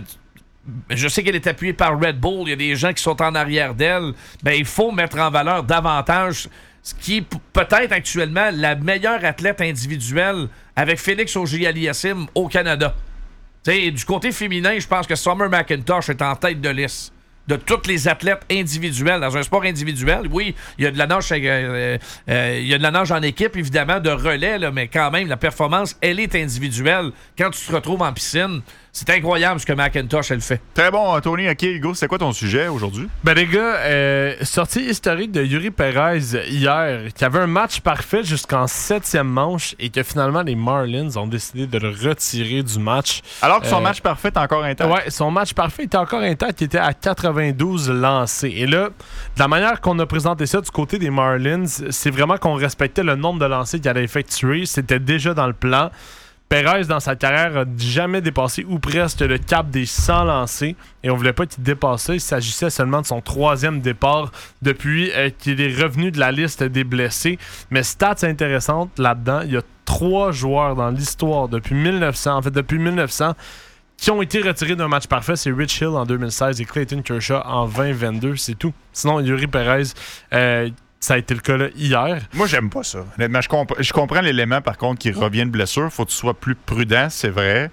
Speaker 1: Je sais qu'elle est appuyée par Red Bull. Il y a des gens qui sont en arrière d'elle. Ben, il faut mettre en valeur davantage ce qui est p- peut-être actuellement la meilleure athlète individuelle avec Félix Auger-Aliassime au Canada. T'sais, du côté féminin, je pense que Summer McIntosh est en tête de liste de tous les athlètes individuels. Dans un sport individuel, oui, il y a de la nage, euh, euh, il y a de la nage en équipe, évidemment, de relais, là, mais quand même, la performance, elle est individuelle. Quand tu te retrouves en piscine, c'est incroyable ce que McIntosh, elle fait.
Speaker 2: Très bon, Tony. OK, Hugo, c'est quoi ton sujet aujourd'hui?
Speaker 16: Ben les gars, euh, sortie historique de Yuri Perez hier, qui avait un match parfait jusqu'en septième manche et que finalement les Marlins ont décidé de le retirer du match.
Speaker 2: Alors que son
Speaker 16: euh,
Speaker 2: match parfait est encore intact.
Speaker 16: Ouais, son match parfait était encore intact, il était à quatre-vingt-douze lancés. Et là, de la manière qu'on a présenté ça du côté des Marlins, c'est vraiment qu'on respectait le nombre de lancers qu'il allait effectuer. C'était déjà dans le plan. Perez, dans sa carrière, n'a jamais dépassé ou presque le cap des cent lancés et on ne voulait pas qu'il dépasse ça. Il s'agissait seulement de son troisième départ depuis euh, qu'il est revenu de la liste des blessés. Mais stats intéressantes là-dedans, il y a trois joueurs dans l'histoire depuis mille neuf cents, en fait depuis mille neuf cents, qui ont été retirés d'un match parfait. C'est Rich Hill en deux mille seize et Clayton Kershaw en vingt vingt-deux, c'est tout. Sinon, Yuri Perez... Euh, ça a été le cas là hier.
Speaker 2: Moi, j'aime pas ça. Honnêtement, je, comp- je comprends l'élément, par contre, qui revient de blessure. Faut que tu sois plus prudent, c'est vrai.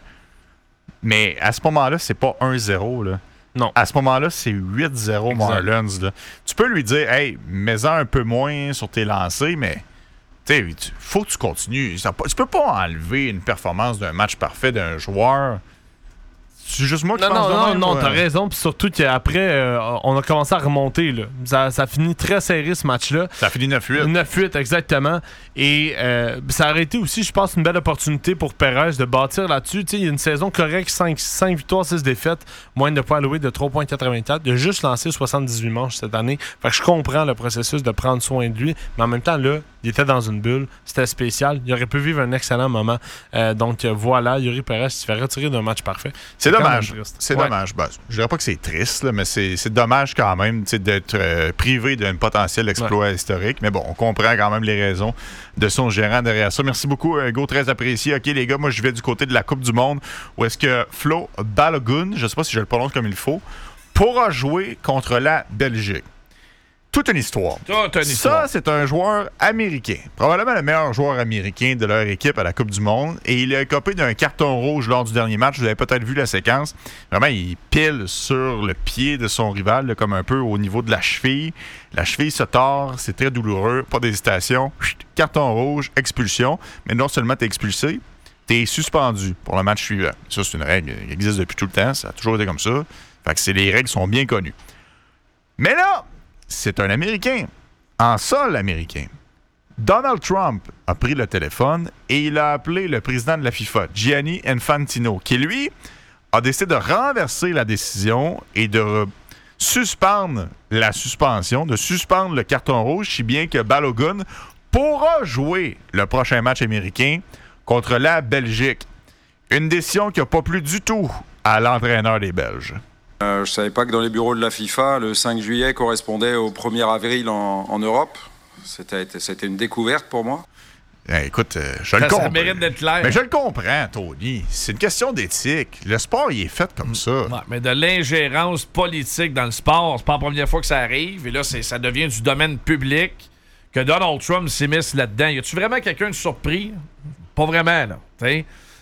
Speaker 2: Mais à ce moment-là, c'est pas un zéro. Là.
Speaker 16: Non.
Speaker 2: À ce moment-là, c'est huit zéro Marlins. Là. Tu peux lui dire, hey, mets-en un peu moins sur tes lancers, mais il faut que tu continues. Ça, tu peux pas enlever une performance d'un match parfait d'un joueur. C'est juste moi qui
Speaker 16: non,
Speaker 2: pense
Speaker 16: non,
Speaker 2: de même,
Speaker 16: non, non,
Speaker 2: ouais.
Speaker 16: t'as raison. Puis surtout qu'après, euh, on a commencé à remonter. Là. Ça, ça finit très serré ce match-là.
Speaker 2: Ça finit neuf huit.
Speaker 16: neuf huit, exactement. Et euh, ça aurait été aussi, je pense, une belle opportunité pour Perez de bâtir là-dessus. Il y a une saison correcte, cinq, cinq victoires, six défaites, moyenne de points alloués de trois virgule quatre-vingt-quatre. Il a juste lancé soixante-dix-huit manches cette année. Fait que je comprends le processus de prendre soin de lui. Mais en même temps, là, il était dans une bulle. C'était spécial. Il aurait pu vivre un excellent moment. Euh, donc euh, voilà, Yuri Perez se fait retirer d'un match parfait.
Speaker 2: C'est, c'est dommage. C'est
Speaker 16: ouais.
Speaker 2: dommage. Ben, je dirais pas que c'est triste, là, mais c'est, c'est dommage quand même d'être euh, privé d'un potentiel exploit ouais. historique. Mais bon, on comprend quand même les raisons de son gérant derrière ça. Merci beaucoup, Hugo. Très apprécié. OK, les gars, moi, je vais du côté de la Coupe du Monde où est-ce que Flo Balogun, je sais pas si je le prononce comme il faut, pourra jouer contre la Belgique. Toute une histoire.
Speaker 1: Toute une histoire.
Speaker 2: Ça, c'est un joueur américain. Probablement le meilleur joueur américain de leur équipe à la Coupe du Monde. Et il a écopé d'un carton rouge lors du dernier match. Vous avez peut-être vu la séquence. Vraiment, il pile sur le pied de son rival, là, comme un peu au niveau de la cheville. La cheville se tord. C'est très douloureux. Pas d'hésitation. Chut, carton rouge, expulsion. Mais non seulement t'es expulsé, t'es suspendu pour le match suivant. Ça, c'est une règle qui existe depuis tout le temps. Ça a toujours été comme ça. Fait que c'est, les règles sont bien connues. Mais là... c'est un Américain, en sol américain. Donald Trump a pris le téléphone et il a appelé le président de la FIFA, Gianni Infantino, qui, lui, a décidé de renverser la décision et de suspendre la suspension, de suspendre le carton rouge, si bien que Balogun pourra jouer le prochain match américain contre la Belgique. Une décision qui n'a pas plu du tout à l'entraîneur des Belges.
Speaker 17: Euh, je savais pas que dans les bureaux de la FIFA, le cinq juillet correspondait au premier avril en, en Europe. C'était, c'était une découverte pour moi.
Speaker 2: Eh, écoute, euh, je
Speaker 1: ça,
Speaker 2: le comprends.
Speaker 1: Ça mérite d'être clair.
Speaker 2: Mais je le comprends, Tony. C'est une question d'éthique. Le sport, il est fait comme ça.
Speaker 1: Ouais, mais de l'ingérence politique dans le sport, c'est pas la première fois que ça arrive. Et là, c'est, ça devient du domaine public que Donald Trump s'immisce là-dedans. Y a-tu vraiment quelqu'un de surpris? Pas vraiment, là. T'sais?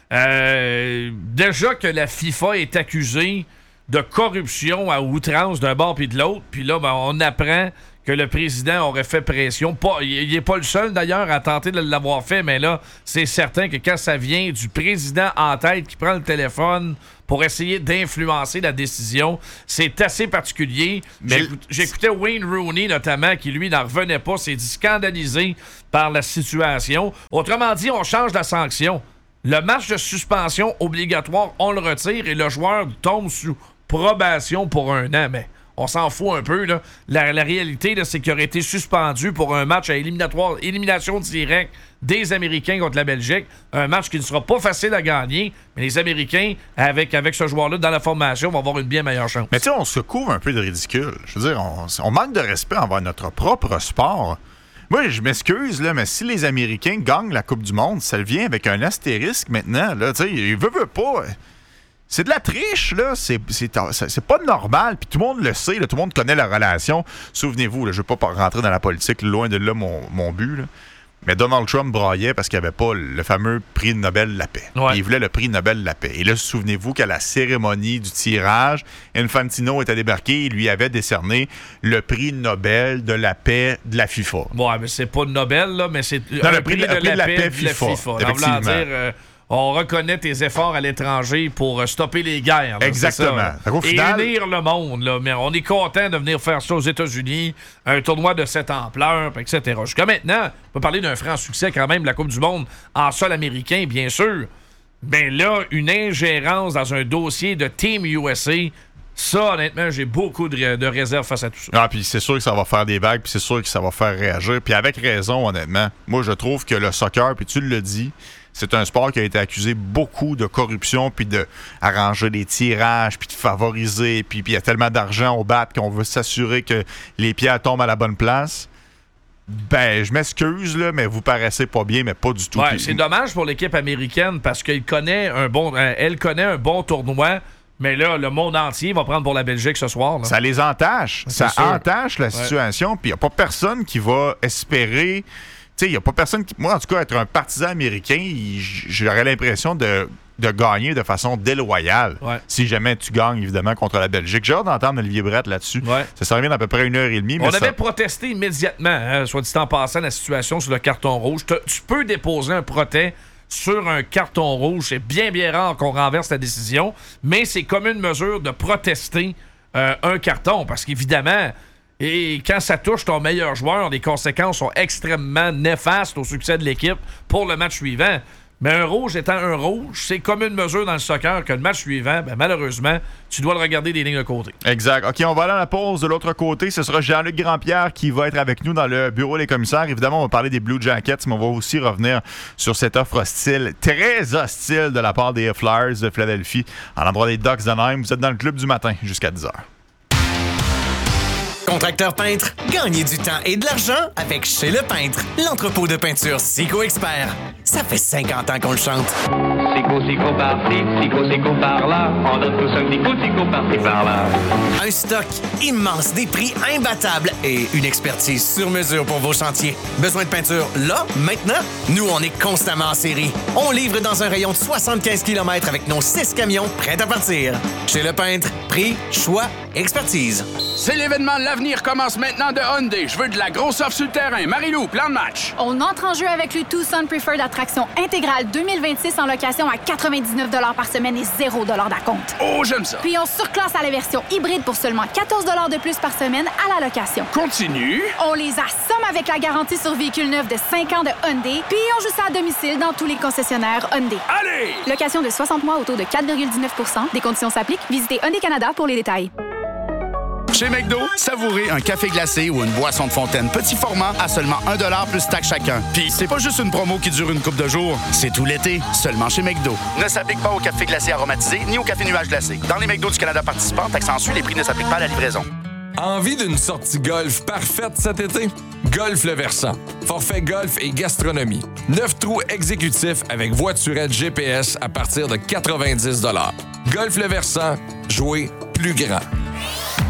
Speaker 1: Euh, déjà que la FIFA est accusée de corruption à outrance d'un bord puis de l'autre, puis là, ben, on apprend que le président aurait fait pression. Pas, il n'est pas le seul, d'ailleurs, à tenter de l'avoir fait, mais là, c'est certain que quand ça vient du président en tête qui prend le téléphone pour essayer d'influencer la décision, c'est assez particulier.
Speaker 2: Mais
Speaker 1: J'écout, j'écoutais Wayne Rooney, notamment, qui, lui, n'en revenait pas, s'est dit scandalisé par la situation. Autrement dit, on change la sanction. Le match de suspension obligatoire, on le retire et le joueur tombe sous probation pour un an, mais on s'en fout un peu, là. La, la réalité, là, c'est qu'il aurait été suspendu pour un match à éliminatoire, élimination directe des Américains contre la Belgique. Un match qui ne sera pas facile à gagner, mais les Américains, avec, avec ce joueur-là dans la formation, vont avoir une bien meilleure chance.
Speaker 2: Mais tu sais, on se couvre un peu de ridicule. Je veux dire, on, on manque de respect envers notre propre sport. Moi, je m'excuse, là, mais si les Américains gagnent la Coupe du Monde, ça vient avec un astérisque maintenant. Là, tu sais, ils veulent, veulent pas... C'est de la triche, là. C'est, c'est, c'est pas normal. Puis tout le monde le sait, là. Tout le monde connaît la relation. Souvenez-vous, là, je veux pas rentrer dans la politique, loin de là mon, mon but, là. Mais Donald Trump braillait parce qu'il n'y avait pas le fameux prix Nobel de la paix.
Speaker 1: Ouais.
Speaker 2: Il voulait le prix Nobel de la paix. Et là, souvenez-vous qu'à la cérémonie du tirage, Infantino était débarqué et lui avait décerné le prix Nobel de la paix de la FIFA.
Speaker 1: Ouais, mais c'est pas Nobel, là, mais c'est
Speaker 2: non,
Speaker 1: un
Speaker 2: le prix,
Speaker 1: prix de,
Speaker 2: le prix
Speaker 1: la,
Speaker 2: de la
Speaker 1: paix,
Speaker 2: paix
Speaker 1: de la
Speaker 2: FIFA.
Speaker 1: FIFA. En voulant dire... Euh, on reconnaît tes efforts à l'étranger pour euh, stopper les guerres. Là,
Speaker 2: exactement.
Speaker 1: Ça,
Speaker 2: au
Speaker 1: et
Speaker 2: final...
Speaker 1: unir le monde. Là. Mais on est content de venir faire ça aux États-Unis, un tournoi de cette ampleur, et cetera. Jusqu'à maintenant, on peut parler d'un franc succès quand même de la Coupe du Monde en sol américain, bien sûr. Mais là, une ingérence dans un dossier de Team U S A, ça, honnêtement, j'ai beaucoup de, de réserves face à tout ça.
Speaker 2: Ah, puis c'est sûr que ça va faire des vagues, puis c'est sûr que ça va faire réagir. Puis avec raison, honnêtement. Moi, je trouve que le soccer, puis tu le dis, c'est un sport qui a été accusé beaucoup de corruption, puis de arranger les tirages, puis de favoriser, puis il y a tellement d'argent au bat qu'on veut s'assurer que les pierres tombent à la bonne place. Ben, je m'excuse, là, mais vous paraissez pas bien, mais pas du tout.
Speaker 1: Ouais,
Speaker 2: puis...
Speaker 1: c'est dommage pour l'équipe américaine parce qu'elle connaît un bon, euh, elle connaît un bon tournoi. Mais là, le monde entier va prendre pour la Belgique ce soir. Là.
Speaker 2: Ça les entache.
Speaker 1: C'est
Speaker 2: ça
Speaker 1: sûr.
Speaker 2: entache la situation. Puis il n'y a pas personne qui va espérer... Tu sais, il n'y a pas personne qui... Moi, en tout cas, être un partisan américain, il... j'aurais l'impression de... de gagner de façon déloyale.
Speaker 1: Ouais.
Speaker 2: Si jamais tu gagnes, évidemment, contre la Belgique. J'ai hâte d'entendre Olivier Brett là-dessus.
Speaker 1: Ouais.
Speaker 2: Ça s'en vient d'à peu près une heure et demie.
Speaker 1: On
Speaker 2: mais
Speaker 1: avait
Speaker 2: ça...
Speaker 1: protesté immédiatement, hein, soit dit en passant, la situation sur le carton rouge. T'as, tu peux déposer un protest sur un carton rouge. C'est bien, bien rare qu'on renverse la décision, mais c'est comme une mesure de protester euh, un carton, parce qu'évidemment, et quand ça touche ton meilleur joueur, les conséquences sont extrêmement néfastes au succès de l'équipe pour le match suivant. Mais un rouge étant un rouge, c'est comme une mesure dans le soccer que le match suivant, ben, malheureusement, tu dois le regarder des lignes de côté.
Speaker 2: Exact. OK, on va aller à la pause. De l'autre côté, ce sera Jean-Luc Grandpierre qui va être avec nous dans le bureau des commissaires. Évidemment, on va parler des Blue Jackets, mais on va aussi revenir sur cette offre hostile, très hostile de la part des Flyers de Philadelphie à l'endroit des Ducks d'Anaheim. Vous êtes dans le club du matin jusqu'à dix heures.
Speaker 7: Contracteur peintre, gagnez du temps et de l'argent avec Chez Le Peintre, l'entrepôt de peinture Sico Expert. Ça fait cinquante ans qu'on le chante.
Speaker 9: Sico, Sico par-ci, Sico, Sico par-là. On donne tous un petit coup de Sico par-ci, par-là.
Speaker 7: Un stock immense, des prix imbattables et une expertise sur mesure pour vos chantiers. Besoin de peinture là, maintenant? Nous, on est constamment en série. On livre dans un rayon de soixante-quinze kilomètres avec nos six camions prêts à partir. Chez Le Peintre, prix, choix, expertise.
Speaker 18: C'est l'événement de l'avenir commence maintenant de Hyundai. Je veux de la grosse offre sur le terrain. Marie-Lou, plan de match.
Speaker 19: On entre en jeu avec le Tucson Preferred Attraction intégrale deux mille vingt-six en location à quatre-vingt-dix-neuf dollars par semaine et zéro dollars d'acompte.
Speaker 18: Oh, j'aime ça.
Speaker 19: Puis on surclasse à la version hybride pour seulement quatorze dollars de plus par semaine à la location.
Speaker 18: Continue.
Speaker 19: On les assomme avec la garantie sur véhicule neuf de cinq ans de Hyundai. Puis on joue ça à domicile dans tous les concessionnaires Hyundai.
Speaker 18: Allez!
Speaker 19: Location de soixante mois au taux de quatre virgule dix-neuf pour cent. Des conditions s'appliquent. Visitez Hyundai Canada pour les détails.
Speaker 5: Chez McDo, savourez un café glacé ou une boisson de fontaine petit format à seulement un dollar plus taxe chacun. Puis c'est pas juste une promo qui dure une couple de jours, c'est tout l'été, seulement chez McDo. Ne s'applique pas au café glacé aromatisé ni au café nuage glacé. Dans les McDo du Canada participants, taxe en suit, les prix ne s'appliquent pas à la livraison.
Speaker 6: Envie d'une sortie golf parfaite cet été? Golf Le Versant. Forfait golf et gastronomie. Neuf trous exécutifs avec voiturette G P S à partir de quatre-vingt-dix dollars. Golf Le Versant, jouez plus grand.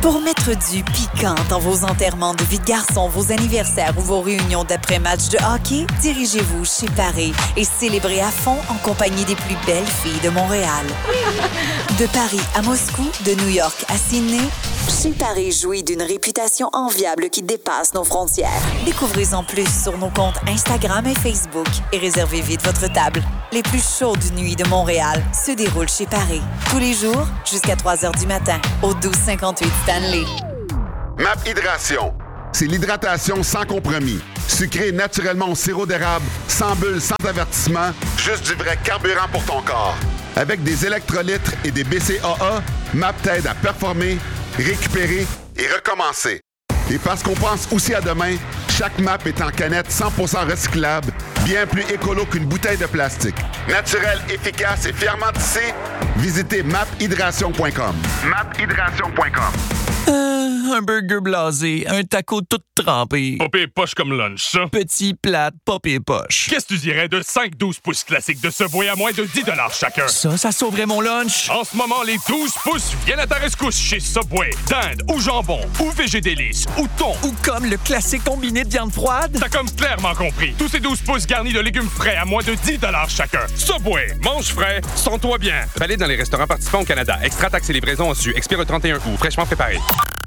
Speaker 4: Pour mettre du piquant dans vos enterrements de vie de garçon, vos anniversaires ou vos réunions d'après-match de hockey, dirigez-vous chez Paris et célébrez à fond en compagnie des plus belles filles de Montréal. De Paris à Moscou, de New York à Sydney, chez Paris jouit d'une réputation enviable qui dépasse nos frontières. Découvrez-en plus sur nos comptes Instagram et Facebook et réservez vite votre table. Les plus chaudes nuits de Montréal se déroulent chez Paris. Tous les jours, jusqu'à trois heures du matin, au douze cinquante-huit Stanley.
Speaker 20: Map Hydration. C'est l'hydratation sans compromis. Sucré naturellement au sirop d'érable, sans bulles, sans avertissement, juste du vrai carburant pour ton corps. Avec des électrolytes et des B C A A, Map t'aide à performer, récupérer et recommencer. Et parce qu'on pense aussi à demain, chaque map est en canette cent pour cent recyclable, bien plus écolo qu'une bouteille de plastique. Naturel, efficace et fièrement tissé, visitez map hydration point com. map hydration point com.
Speaker 21: Euh, un burger blasé, un taco tout trempé.
Speaker 22: Pas pire poche comme lunch, ça.
Speaker 21: Petit, plate, pas pire poche.
Speaker 22: Qu'est-ce que tu dirais de cinq douze pouces classiques de Subway à moins de dix chacun?
Speaker 21: Ça, ça sauverait mon lunch.
Speaker 22: En ce moment, les douze pouces viennent à ta rescousse chez Subway. Dinde ou jambon ou végé délice ou thon.
Speaker 21: Ou comme le classique combiné de viande froide.
Speaker 22: T'as comme clairement compris. Tous ces douze pouces garnis de légumes frais à moins de dix chacun. Subway, mange frais, sens-toi bien.
Speaker 23: Valide dans les restaurants participants au Canada. Extra taxes et livraison en su. Expire le trente et un août. Fraîchement préparé.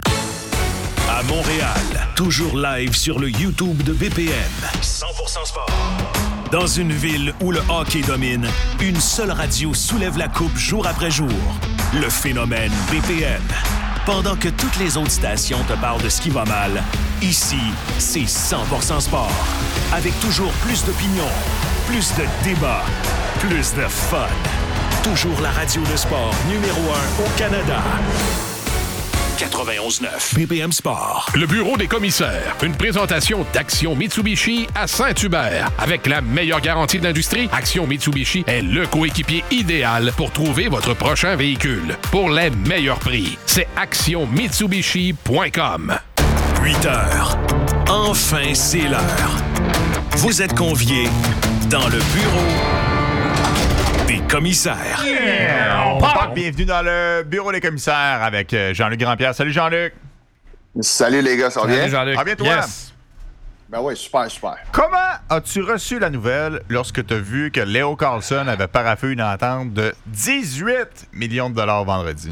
Speaker 12: À Montréal, toujours live sur le YouTube de B P M. cent pour cent sport. Dans une ville où le hockey domine, une seule radio soulève la coupe jour après jour. Le phénomène B P M. Pendant que toutes les autres stations te parlent de ce qui va mal, ici, c'est cent pour cent sport. Avec toujours plus d'opinions, plus de débats, plus de fun. Toujours la radio de sport numéro un au Canada. quatre-vingt-onze neuf B P M Sport.
Speaker 10: Le bureau des commissaires. Une présentation d'Action Mitsubishi à Saint-Hubert. Avec la meilleure garantie de l'industrie, Action Mitsubishi est le coéquipier idéal pour trouver votre prochain véhicule. Pour les meilleurs prix, c'est action mitsubishi point com.
Speaker 12: huit heures. Enfin, c'est l'heure. Vous êtes conviés dans le bureau des commissaires.
Speaker 2: Yeah! On part. Bienvenue dans le bureau des commissaires avec Jean-Luc Grandpierre. Salut Jean-Luc.
Speaker 24: Salut les gars, ça va bien?
Speaker 2: Salut Jean-Luc. Ah bien toi?
Speaker 24: Yes. Ben oui, super, super.
Speaker 2: Comment as-tu reçu la nouvelle lorsque tu as vu que Leo Carlson avait paraffé une entente de dix-huit millions de dollars vendredi?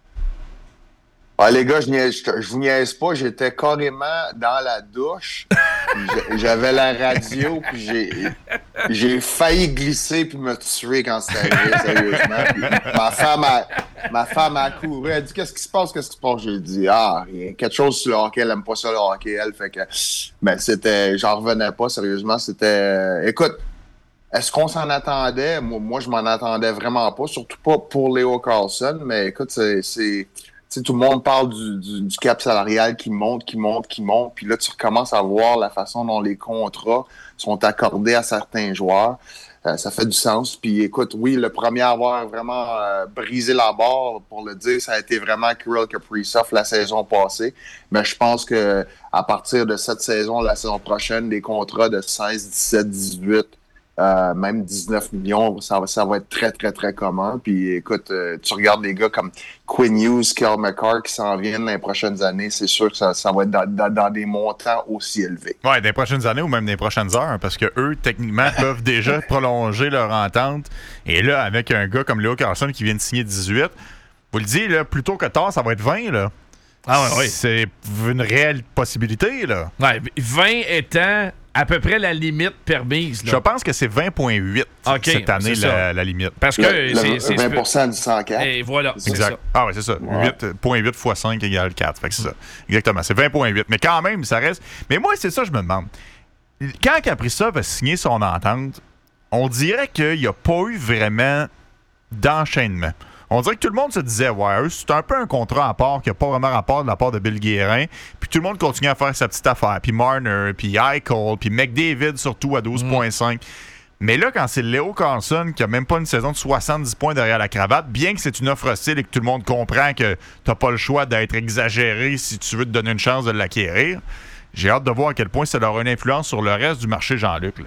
Speaker 24: Ah, les gars, je, niaise, je, je vous niaise pas, j'étais carrément dans la douche. J'avais la radio, puis j'ai, j'ai failli glisser puis me tuer quand c'était arrivé, sérieusement. Puis ma femme a, ma femme a couru, elle a dit « Qu'est-ce qui se passe? Qu'est-ce qui se passe? » J'ai dit « Ah, rien. Quelque chose sur le hockey, elle aime pas ça le hockey, elle. » Fait que, ben, c'était, j'en revenais pas, sérieusement. C'était, écoute, est-ce qu'on s'en attendait? Moi, moi, je m'en attendais vraiment pas, surtout pas pour Leo Carlson, mais écoute, c'est... c'est Tu sais, tout le monde parle du, du, du cap salarial qui monte, qui monte, qui monte. Puis là, tu recommences à voir la façon dont les contrats sont accordés à certains joueurs. Euh, ça fait du sens. Puis écoute, oui, le premier à avoir vraiment euh, brisé la barre, pour le dire, ça a été vraiment Kirill Kaprizov la saison passée. Mais je pense que à partir de cette saison, la saison prochaine, des contrats de seize, dix-sept, dix-huit, Euh, même dix-neuf millions, ça va, ça va être très, très, très commun. Puis écoute, euh, tu regardes les gars comme Quinn Hughes, Cale Makar qui s'en viennent dans les prochaines années, c'est sûr que ça, ça va être dans, dans, dans des montants aussi élevés.
Speaker 2: Ouais, des prochaines années ou même des prochaines heures, parce que eux, techniquement, peuvent déjà prolonger leur entente. Et là, avec un gars comme Leo Carlson qui vient de signer dix-huit, vous le dites, là, plus tôt que tard, ça va être vingt, là.
Speaker 1: Ah ouais, oui.
Speaker 2: C'est une réelle possibilité, là.
Speaker 1: Ouais, vingt étant à peu près la limite permise. Là.
Speaker 2: Je pense que c'est vingt virgule huit
Speaker 1: okay,
Speaker 2: cette année, la, la limite.
Speaker 1: Parce que
Speaker 24: le,
Speaker 1: c'est,
Speaker 24: le,
Speaker 1: c'est
Speaker 24: vingt pour cent du cent quatre.
Speaker 1: Et voilà.
Speaker 2: Exact.
Speaker 1: Ça.
Speaker 2: Ah oui, c'est ça. Ouais. huit virgule huit fois cinq égale quatre. Fait que c'est ça. Exactement. C'est vingt virgule huit. Mais quand même, ça reste... Mais moi, c'est ça je me demande. Quand Kaprizov a signé son entente, on dirait qu'il n'y a pas eu vraiment d'enchaînement. On dirait que tout le monde se disait, ouais, c'est un peu un contrat à part qui n'a pas vraiment rapport de la part de Bill Guérin. Puis tout le monde continue à faire sa petite affaire. Puis Marner, puis Eichel, puis McDavid surtout à douze virgule cinq. Mm. Mais là, quand c'est Leo Carlson qui a même pas une saison de soixante-dix points derrière la cravate, bien que c'est une offre hostile et que tout le monde comprend que t'as pas le choix d'être exagéré si tu veux te donner une chance de l'acquérir, j'ai hâte de voir à quel point ça aura une influence sur le reste du marché Jean-Luc, là.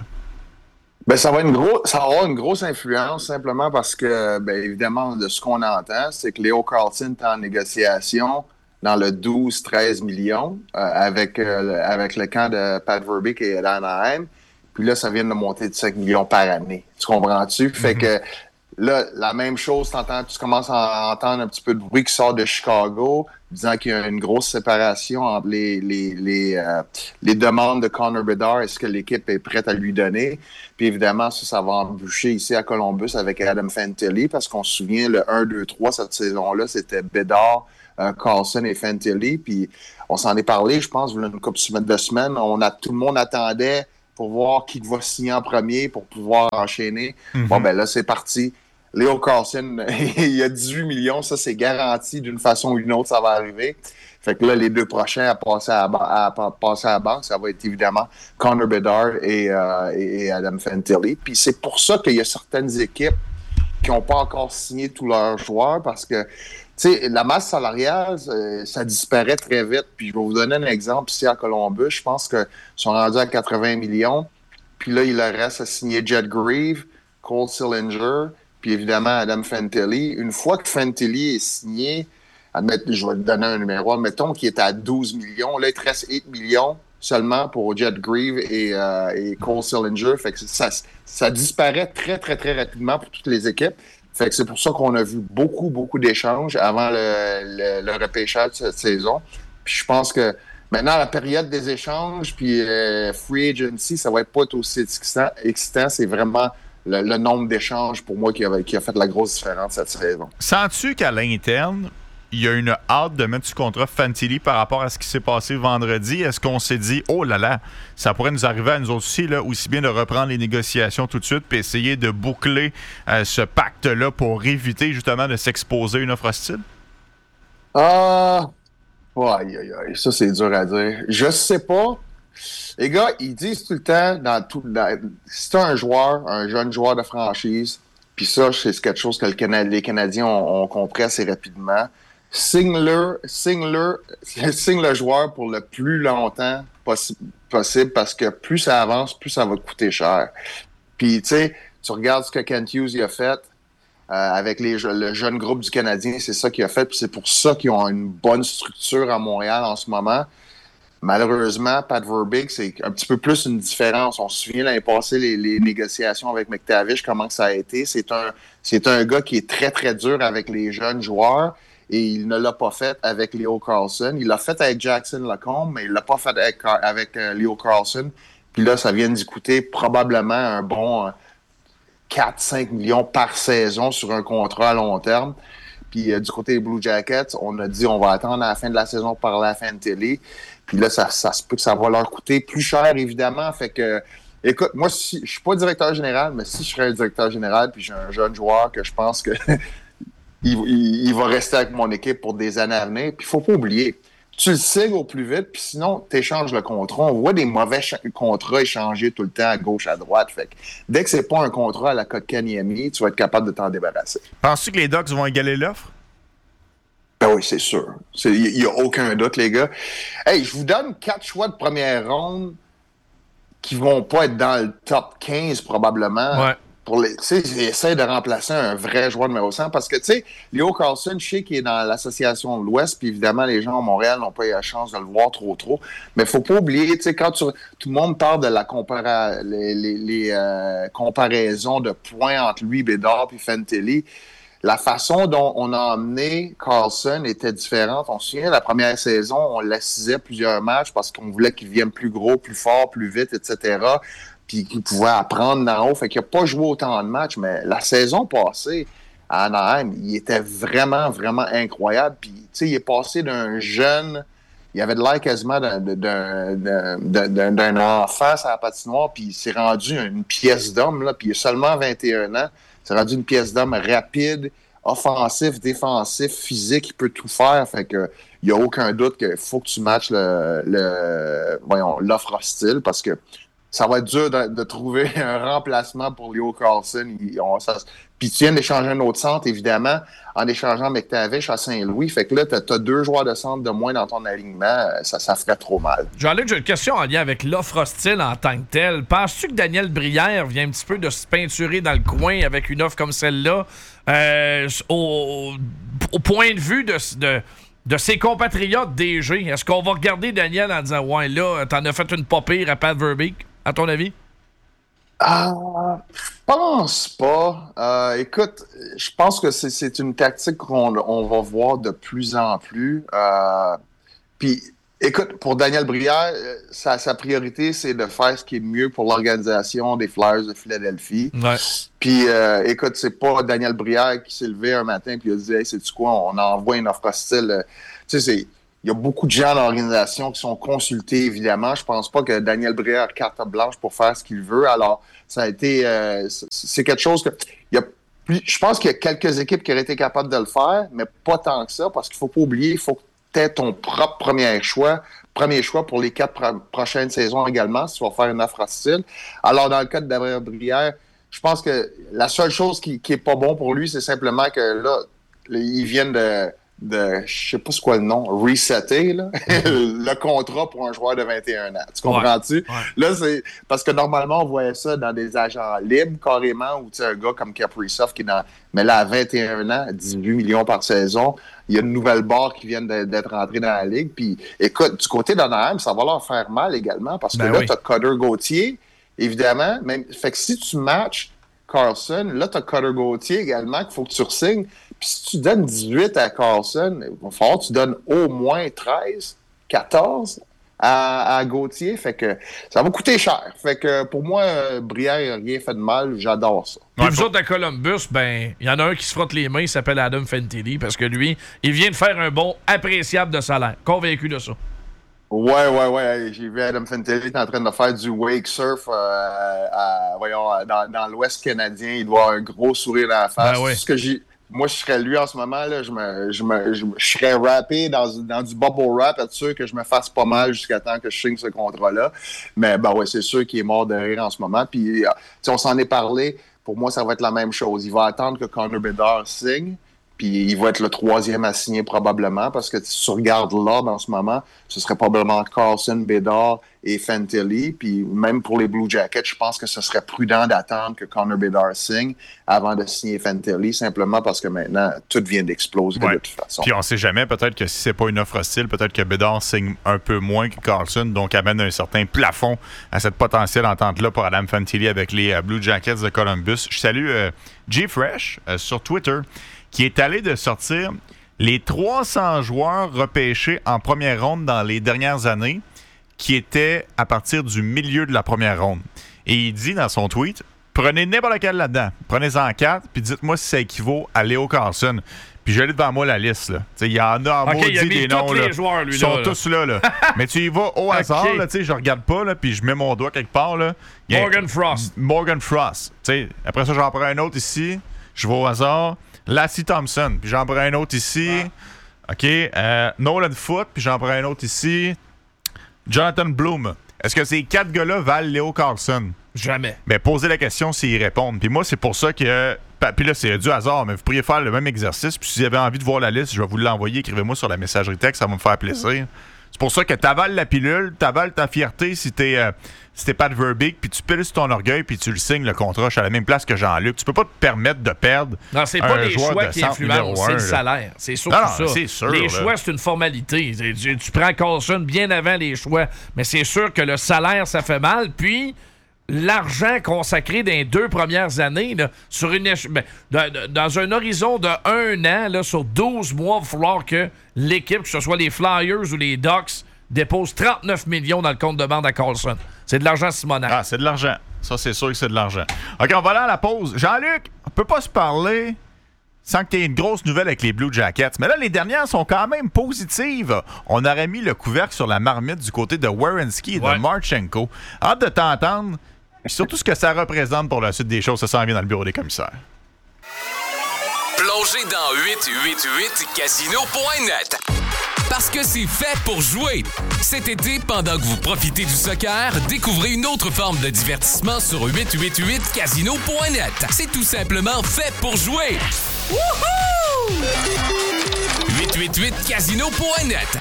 Speaker 24: Ben, ça va, une gros, ça va avoir une grosse influence simplement parce que, ben, évidemment, de ce qu'on entend, c'est que Leo Carlson est en négociation dans le douze treize millions euh, avec, euh, le, avec le camp de Pat Verbeek et d'Anaheim. Puis là, ça vient de monter de cinq millions par année. Tu comprends-tu? Mm-hmm. Fait que là, la même chose, tu commences à entendre un petit peu de bruit qui sort de Chicago, disant qu'il y a une grosse séparation entre les, les, les, euh, les demandes de Connor Bedard et ce que l'équipe est prête à lui donner. Puis évidemment, ça, ça va embûcher ici à Columbus avec Adam Fantilli, parce qu'on se souvient, le un deux trois cette saison-là, c'était Bedard, euh, Carlson et Fantilli. Puis on s'en est parlé, je pense, il y a une couple de semaines. On a, tout le monde attendait pour voir qui va signer en premier pour pouvoir enchaîner. Mm-hmm. Bon, ben là, c'est parti. Leo Carlson, il y a dix-huit millions, ça c'est garanti d'une façon ou d'une autre, ça va arriver. Fait que là, les deux prochains à passer à, à, à, passer à la banque, ça va être évidemment Connor Bedard et, euh, et Adam Fantilli. Puis c'est pour ça qu'il y a certaines équipes qui n'ont pas encore signé tous leurs joueurs, parce que, tu sais, la masse salariale, ça, ça disparaît très vite. Puis je vais vous donner un exemple ici à Columbus. Je pense qu'ils sont rendus à quatre-vingts millions. Puis là, il leur reste à signer Jet Grieve, Cole Sillinger, puis évidemment Adam Fantilli. Une fois que Fantilli est signé, admettons, je vais te donner un numéro, admettons qu'il est à douze millions, là il te reste huit millions seulement pour Jet Grieve et, euh, et Cole Sillinger. Fait que ça, ça disparaît très, très, très rapidement pour toutes les équipes. Fait que c'est pour ça qu'on a vu beaucoup, beaucoup d'échanges avant le, le, le repêchage de cette saison. Puis je pense que maintenant, la période des échanges, puis euh, free agency, ça va être pas aussi excitant. excitant c'est vraiment Le, le nombre d'échanges, pour moi, qui a, qui a fait la grosse différence cette saison.
Speaker 2: Sens-tu qu'à l'interne, il y a une hâte de mettre du contrat Fantilli par rapport à ce qui s'est passé vendredi? Est-ce qu'on s'est dit, oh là là, ça pourrait nous arriver à nous autres aussi, là, aussi bien de reprendre les négociations tout de suite puis essayer de boucler euh, ce pacte-là pour éviter justement de s'exposer à une offre hostile?
Speaker 24: Ah, euh... aïe, aïe, aïe, ça c'est dur à dire. Je sais pas. Les gars, ils disent tout le temps, dans tout, dans, si tu as un joueur, un jeune joueur de franchise, puis ça, c'est quelque chose que le Cana- les Canadiens ont, ont compris assez rapidement, signe-le, signe-le, signe le joueur pour le plus longtemps possi- possible, parce que plus ça avance, plus ça va coûter cher. Puis, tu sais, tu regardes ce que Kent Hughes y a fait euh, avec les, le jeune groupe du Canadien, c'est ça qu'il a fait, puis c'est pour ça qu'ils ont une bonne structure à Montréal en ce moment. Malheureusement, Pat Verbeek, c'est un petit peu plus une différence. On se souvient l'année passée, les, les négociations avec McTavish, comment que ça a été. C'est un, c'est un gars qui est très, très dur avec les jeunes joueurs et il ne l'a pas fait avec Leo Carlson. Il l'a fait avec Jackson Lacombe, mais il ne l'a pas fait avec, avec uh, Leo Carlson. Puis là, ça vient d'y coûter probablement un bon uh, quatre à cinq millions par saison sur un contrat à long terme. Puis uh, du côté des Blue Jackets, on a dit on va attendre à la fin de la saison pour parler à Fantilli. Puis là, ça, ça se peut que ça va leur coûter plus cher, évidemment. Fait que, écoute, moi, si, je suis pas directeur général, mais si je serais un directeur général puis j'ai un jeune joueur que je pense que il, il, il va rester avec mon équipe pour des années à venir, puis il faut pas oublier, tu le signes au plus vite, puis sinon, tu échanges le contrat. On voit des mauvais ch- contrats échangés tout le temps à gauche, à droite. Fait que dès que c'est pas un contrat à la Kotkaniemi, tu vas être capable de t'en débarrasser.
Speaker 2: Penses-tu que les Ducks vont égaler l'offre?
Speaker 24: Ben oui, c'est sûr. Il n'y a aucun doute, les gars. Hey, je vous donne quatre choix de première ronde qui vont pas être dans le top quinze, probablement.
Speaker 1: Ouais.
Speaker 24: Pour les, tu sais, j'essaie de remplacer un vrai joueur numéro cent parce que, tu sais, Leo Carlson, je sais qu'il est dans l'association de l'Ouest, puis évidemment, les gens à Montréal n'ont pas eu la chance de le voir trop, trop. Mais faut pas oublier, tu sais, quand tu, tout le monde parle de la compara- les, les, les euh, comparaisons de points entre lui, Bédard, puis Fantilli, la façon dont on a emmené Carlson était différente. On se souvient, la première saison, on l'assisait plusieurs matchs parce qu'on voulait qu'il vienne plus gros, plus fort, plus vite, et cetera. Puis qu'il pouvait apprendre d'en haut. Fait qu'il n'a pas joué autant de matchs, mais la saison passée, à Anaheim, il était vraiment, vraiment incroyable. Puis, tu sais, il est passé d'un jeune... Il avait de l'air quasiment d'un, d'un, d'un, d'un, d'un enfant à la patinoire, puis il s'est rendu une pièce d'homme, là, puis il a seulement vingt et un ans. C'est rendu une pièce d'homme rapide, offensif, défensif, physique, il peut tout faire. Fait que il n'y a aucun doute qu'il faut que tu matches le, le, voyons, l'offre hostile parce que ça va être dur de, de trouver un remplacement pour Leo Carlson. Il, on, ça, puis tu viens d'échanger un autre centre, évidemment, en échangeant McTavish à Saint-Louis. Fait que là, tu as deux joueurs de centre de moins dans ton alignement. Ça, ça ferait trop mal.
Speaker 1: Jean-Luc, j'ai une question en lien avec l'offre hostile en tant que telle. Penses-tu que Daniel Brière vient un petit peu de se peinturer dans le coin avec une offre comme celle-là euh, au, au point de vue de, de, de ses compatriotes D G, est-ce qu'on va regarder Daniel en disant « Ouais, là, t'en as fait une pas pire à Pat Verbeek », à ton avis?
Speaker 24: Ah, je pense pas. Euh, écoute, je pense que c'est, c'est une tactique qu'on on va voir de plus en plus. Euh, Puis, écoute, pour Daniel Brière, sa, sa priorité, c'est de faire ce qui est mieux pour l'organisation des Flyers de Philadelphie.
Speaker 1: Ouais.
Speaker 24: Puis, euh, écoute, c'est pas Daniel Brière qui s'est levé un matin et il a dit « Hey, sais-tu quoi, on envoie une offre hostile. » Tu sais, c'est... Il y a beaucoup de gens dans l'organisation qui sont consultés, évidemment. Je pense pas que Daniel Brière a carte blanche pour faire ce qu'il veut. Alors, ça a été... Euh, c'est quelque chose que... Il y a plus, je pense qu'il y a quelques équipes qui auraient été capables de le faire, mais pas tant que ça, parce qu'il faut pas oublier, il faut que tu aies ton propre premier choix, premier choix pour les quatre pro- prochaines saisons également, si tu vas faire une offre hostile. Alors, dans le cas de Daniel Brière, je pense que la seule chose qui, qui est pas bon pour lui, c'est simplement que là, ils viennent de... de, je sais pas c'est quoi le nom, resetter, là, le contrat pour un joueur de vingt et un ans. Tu comprends-tu? Ouais, ouais. Là, c'est parce que normalement, on voyait ça dans des agents libres, carrément, ou tu sais, un gars comme Kaprizov qui est dans... Mais là, à vingt et un ans, dix-huit millions par saison, il y a une nouvelle barre qui vient de, d'être rentrée dans la ligue. Puis, écoute, du côté d'Anaheim, ça va leur faire mal également, parce que ben là, oui. tu as Cutter Gauthier, évidemment. Même, fait que si tu matches Carlson, là, tu as Cutter Gauthier également qu'il faut que tu re-signes. Puis si tu donnes dix-huit à Carlson, il va falloir que tu donnes au moins treize, quatorze à, à Gauthier. Fait que ça va coûter cher. Fait que pour moi, Brière n'a rien fait de mal. J'adore ça.
Speaker 1: Puis vous autres à Columbus, ben, il y en a un qui se frotte les mains, il s'appelle Adam Fantilli, parce que lui, il vient de faire un bond appréciable de salaire. Convaincu de ça.
Speaker 24: Ouais, ouais, ouais. J'ai vu Adam Fantilli en train de faire du wake surf euh, à, voyons, dans, dans l'Ouest canadien. Il doit avoir un gros sourire dans la face. Ben ouais. Ce que j'ai... Moi, je serais lui en ce moment, là, je me, je me, je, je serais rappé dans, dans du bubble wrap, être sûr que je me fasse pas mal jusqu'à temps que je signe ce contrat-là. Mais ben ouais, c'est sûr qu'il est mort de rire en ce moment. Puis, on s'en est parlé. Pour moi, ça va être la même chose. Il va attendre que Connor Bedard signe. Puis il va être le troisième à signer probablement, parce que si tu regardes l'ordre en ce moment, ce serait probablement Carlson, Bedard et Fantilli. Puis même pour les Blue Jackets, je pense que ce serait prudent d'attendre que Connor Bedard signe avant de signer Fantilli, simplement parce que maintenant, tout vient d'exploser ouais. de toute façon.
Speaker 2: Puis on sait jamais, peut-être que si c'est pas une offre hostile, peut-être que Bedard signe un peu moins que Carlson, donc amène un certain plafond à cette potentielle entente-là pour Adam Fantilli avec les uh, Blue Jackets de Columbus. Je salue uh, G-Fresh uh, sur Twitter, qui est allé de sortir les trois cents joueurs repêchés en première ronde dans les dernières années, qui étaient à partir du milieu de la première ronde. Et il dit dans son tweet, prenez n'importe lequel là-dedans, prenez-en quatre, puis dites-moi si ça équivaut à Leo Carlson. Puis j'ai devant moi la liste. Il y en a en
Speaker 1: okay,
Speaker 2: maudit des noms. Là.
Speaker 1: Joueurs, lui,
Speaker 2: Ils sont
Speaker 1: là,
Speaker 2: tous là. là. Mais tu y vas au hasard, okay. là, je regarde pas, là, puis je mets mon doigt quelque part. Là.
Speaker 1: Morgan Frost.
Speaker 2: Morgan Frost. T'sais, après ça, j'en prends un autre ici, je vais au hasard. Lassie Thompson, puis j'en prends un autre ici. Ah. OK. Euh, Nolan Foote, puis j'en prends un autre ici. Jonathan Bloom. Est-ce que ces quatre gars-là valent Leo Carlson?
Speaker 1: Jamais.
Speaker 2: Ben, posez la question s'ils répondent. Puis moi, c'est pour ça que... Puis là, c'est du hasard, mais vous pourriez faire le même exercice. Puis si vous avez envie de voir la liste, je vais vous l'envoyer. Écrivez-moi sur la messagerie texte, ça va me faire plaisir. C'est pour ça que t'avales la pilule, t'avales ta fierté si t'es, euh, si t'es Pat Verbeek, puis tu piles sur ton orgueil, puis tu le signes le contrat. Je suis à la même place que Jean-Luc. Tu peux pas te permettre de perdre.
Speaker 1: Non, c'est pas les choix qui influencent, c'est le salaire. C'est surtout non, non, ça. C'est sûr, les là. choix, c'est une formalité. Tu, tu prends Carlson bien avant les choix, mais c'est sûr que le salaire, ça fait mal. Puis l'argent consacré dans les deux premières années, là, sur une éche- ben, dans, dans un horizon de un an, là, sur douze mois, il va falloir que l'équipe, que ce soit les Flyers ou les Ducks, dépose trente-neuf millions dans le compte de banque à Carlson. C'est de l'argent Simonac.
Speaker 2: Ah, c'est de l'argent. Ça, c'est sûr que c'est de l'argent. OK, on va aller à la pause. Jean-Luc, on peut pas se parler sans que tu aies une grosse nouvelle avec les Blue Jackets. Mais là, les dernières sont quand même positives. On aurait mis le couvercle sur la marmite du côté de Werenski et ouais. de Marchenko. Hâte de t'entendre. Surtout ce que ça représente pour la suite des choses. Ça s'en vient dans le bureau des commissaires.
Speaker 3: Plongez dans huit huit huit casino point net. Parce que c'est fait pour jouer. Cet été, pendant que vous profitez du soccer, découvrez une autre forme de divertissement sur huit huit huit casino point net. C'est tout simplement fait pour jouer. Wouhou! huit huit huit casino point net.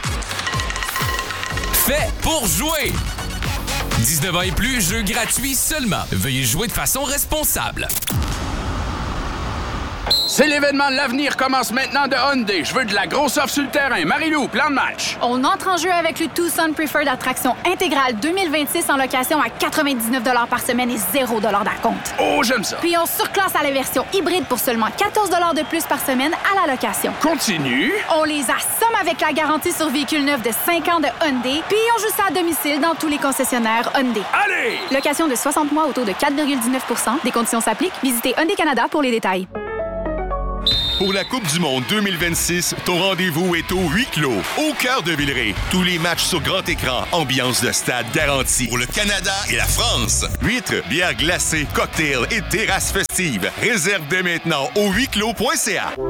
Speaker 3: Fait pour jouer. dix-neuf ans et plus, jeu gratuit seulement. Veuillez jouer de façon responsable.
Speaker 18: C'est l'événement de l'avenir commence maintenant de Hyundai. Je veux de la grosse offre sur le terrain. Marie-Lou, plan de match.
Speaker 19: On entre en jeu avec le Tucson Preferred Attraction intégrale deux mille vingt-six en location à quatre-vingt-dix-neuf dollars par semaine et zéro dollars d'acompte.
Speaker 18: Oh, j'aime ça.
Speaker 19: Puis on surclasse à la version hybride pour seulement quatorze dollars de plus par semaine à la location.
Speaker 18: Continue.
Speaker 19: On les assomme avec la garantie sur véhicule neuf de cinq ans de Hyundai. Puis on joue ça à domicile dans tous les concessionnaires Hyundai.
Speaker 18: Allez!
Speaker 19: Location de soixante mois au taux de quatre virgule dix-neuf pour cent. Des conditions s'appliquent. Visitez Hyundai Canada pour les détails.
Speaker 8: Pour la Coupe du monde deux mille vingt-six, ton rendez-vous est au huis clos, au cœur de Villeray. Tous les matchs sur grand écran, ambiance de stade garantie. Pour le Canada et la France. Huîtres, bières glacées, cocktails et terrasses festives. Réserve dès maintenant au huis clos point c a.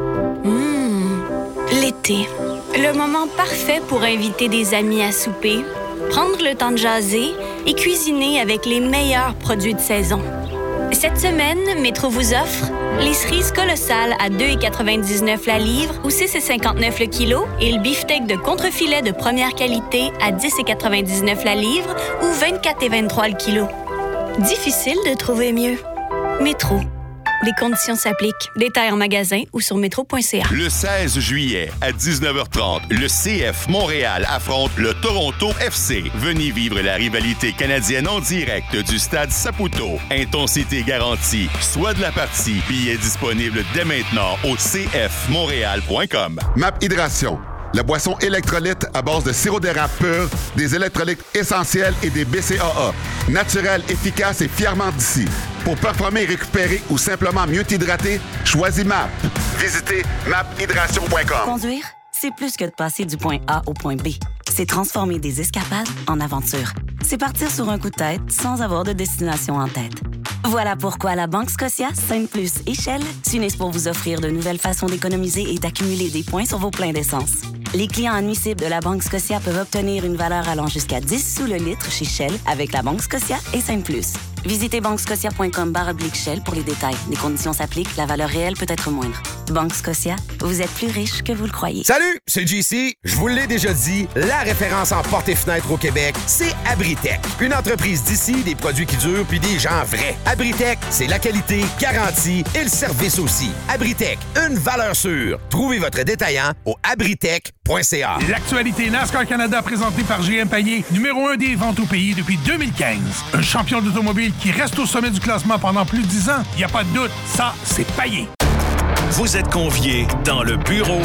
Speaker 11: Mmh, l'été. Le moment parfait pour inviter des amis à souper, prendre le temps de jaser et cuisiner avec les meilleurs produits de saison. Cette semaine, Métro vous offre les cerises colossales à deux virgule quatre-vingt-dix-neuf la livre ou six virgule cinquante-neuf le kilo et le beefsteak de contrefilet de première qualité à dix virgule quatre-vingt-dix-neuf la livre ou vingt-quatre virgule vingt-trois le kilo. Difficile de trouver mieux. Métro. Les conditions s'appliquent. Détails en magasin ou sur métro point c a.
Speaker 8: Le seize juillet, à dix-neuf heures trente, le C F Montréal affronte le Toronto F C. Venez vivre la rivalité canadienne en direct du stade Saputo. Intensité garantie. Soit de la partie. Billets disponibles dès maintenant au c f montréal point com.
Speaker 20: Map Hydration. La boisson électrolyte à base de sirop d'érable pur, des électrolytes essentiels et des B C A A. Naturel, efficace et fièrement d'ici. Pour performer et récupérer ou simplement mieux t'hydrater, choisis M A P. Visitez map hydration point com.
Speaker 13: Conduire, c'est plus que de passer du point A au point B. C'est transformer des escapades en aventures. C'est partir sur un coup de tête sans avoir de destination en tête. Voilà pourquoi la Banque Scotia, Sainte-Plus et Shell s'unissent pour vous offrir de nouvelles façons d'économiser et d'accumuler des points sur vos pleins d'essence. Les clients admissibles de la Banque Scotia peuvent obtenir une valeur allant jusqu'à dix sous le litre chez Shell avec la Banque Scotia et Sainte-Plus. Visitez banque scotia point com barre oblique Shell pour les détails. Les conditions s'appliquent, la valeur réelle peut être moindre. Banque Scotia, vous êtes plus riche que vous le croyez.
Speaker 14: Salut, c'est J C. Je vous l'ai déjà dit, la référence en portes et fenêtres au Québec, c'est Abritech. Une entreprise d'ici, des produits qui durent puis des gens vrais. Abritech, c'est la qualité, garantie et le service aussi. Abritech, une valeur sûre. Trouvez votre détaillant au abritech point c a.
Speaker 25: L'actualité NASCAR Canada présentée par G M Payet, numéro un des ventes au pays depuis deux mille quinze. Un champion d'automobile qui reste au sommet du classement pendant plus de dix ans. Il n'y a pas de doute, ça, c'est Payet.
Speaker 12: Vous êtes conviés dans le bureau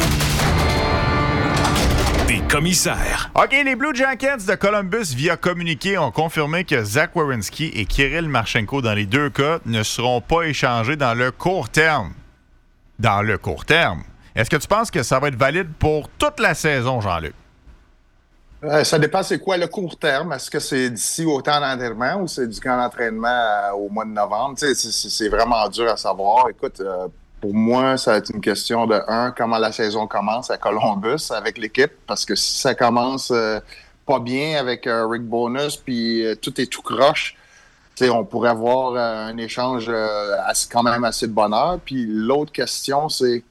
Speaker 12: des commissaires.
Speaker 2: OK, les Blue Jackets de Columbus, via communiqué, ont confirmé que Zach Werenski et Kirill Marchenko, dans les deux cas, ne seront pas échangés dans le court terme. Dans le court terme. Est-ce que tu penses que ça va être valide pour toute la saison, Jean-Luc?
Speaker 24: Euh, ça dépend c'est quoi le court terme. Est-ce que c'est d'ici au temps d'entraînement ou c'est du camp d'entraînement euh, au mois de novembre? C'est, c'est, c'est vraiment dur à savoir. Écoute, euh, pour moi, ça va être une question de, un, comment la saison commence à Columbus avec l'équipe. Parce que si ça commence euh, pas bien avec euh, Rick Bowness puis euh, tout est tout croche, t'sais, on pourrait avoir euh, un échange euh, assez, quand même assez de bonheur. Puis l'autre question, c'est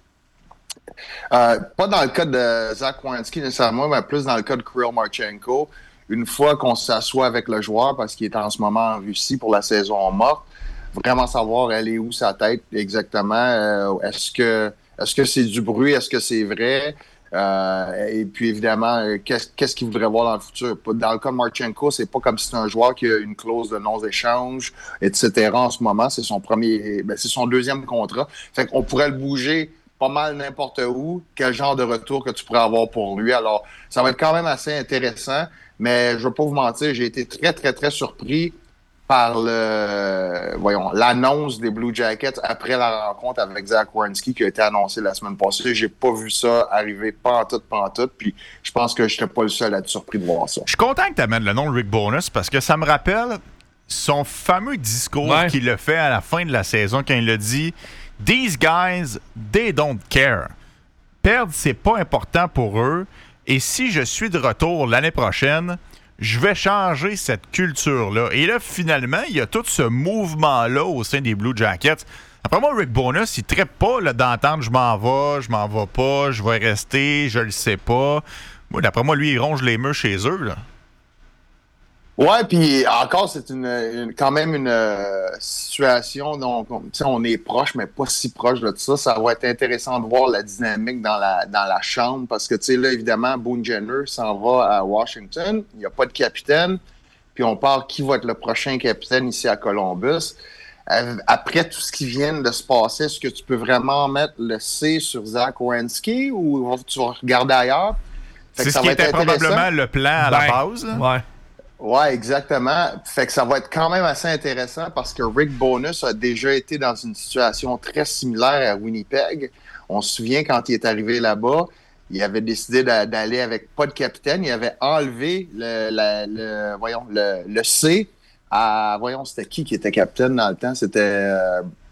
Speaker 24: Euh, pas dans le cas de Zach Werenski nécessairement, mais plus dans le cas de Kirill Marchenko. Une fois qu'on s'assoit avec le joueur, parce qu'il est en ce moment en Russie pour la saison morte, vraiment savoir elle est où sa tête exactement. Euh, est-ce que est-ce que c'est du bruit? Est-ce que c'est vrai? Euh, et puis évidemment, euh, qu'est-ce, qu'est-ce qu'il voudrait voir dans le futur? Dans le cas de Marchenko, c'est pas comme si c'est un joueur qui a une clause de non-échange, et cetera. En ce moment, c'est son premier, ben, c'est son deuxième contrat. Fait qu'on pourrait le bouger pas mal n'importe où, quel genre de retour que tu pourrais avoir pour lui. Alors, ça va être quand même assez intéressant, mais je ne veux pas vous mentir, j'ai été très, très, très surpris par le, voyons, l'annonce des Blue Jackets après la rencontre avec Zach Werenski qui a été annoncée la semaine passée. J'ai pas vu ça arriver pantoute, pantoute, puis je pense que je n'étais pas le seul à être surpris de voir ça.
Speaker 2: Je suis content que tu amènes le nom de Rick Bowness parce que ça me rappelle son fameux discours ouais. qu'il a fait à la fin de la saison quand il a dit « These guys, they don't care. Perdre, c'est pas important pour eux. Et si je suis de retour l'année prochaine, je vais changer cette culture-là. » Et là, finalement, il y a tout ce mouvement-là au sein des Blue Jackets. Après moi, Rick Bowness, il ne traite pas là, d'entendre « je m'en vais, je m'en vais pas, je vais rester, je le sais pas ». Moi, d'après moi, lui, il ronge les murs chez eux, là.
Speaker 24: Ouais, puis encore, c'est une, une quand même une euh, situation dont on, on est proche, mais pas si proche de ça. Ça va être intéressant de voir la dynamique dans la dans la chambre parce que, tu sais, là, évidemment, Boone Jenner s'en va à Washington. Il n'y a pas de capitaine. Puis on parle qui va être le prochain capitaine ici à Columbus. Euh, après tout ce qui vient de se passer, est-ce que tu peux vraiment mettre le C sur Zach Werenski ou tu vas regarder ailleurs?
Speaker 2: C'est ce qui était probablement le plan à ben, la base. Là.
Speaker 24: Ouais. Ouais, exactement. Fait que ça va être quand même assez intéressant parce que Rick Bowness a déjà été dans une situation très similaire à Winnipeg. On se souvient quand il est arrivé là-bas, il avait décidé d'aller avec pas de capitaine. Il avait enlevé le, le, le voyons, le, le C à... Voyons, c'était qui qui était capitaine dans le temps? C'était... Euh,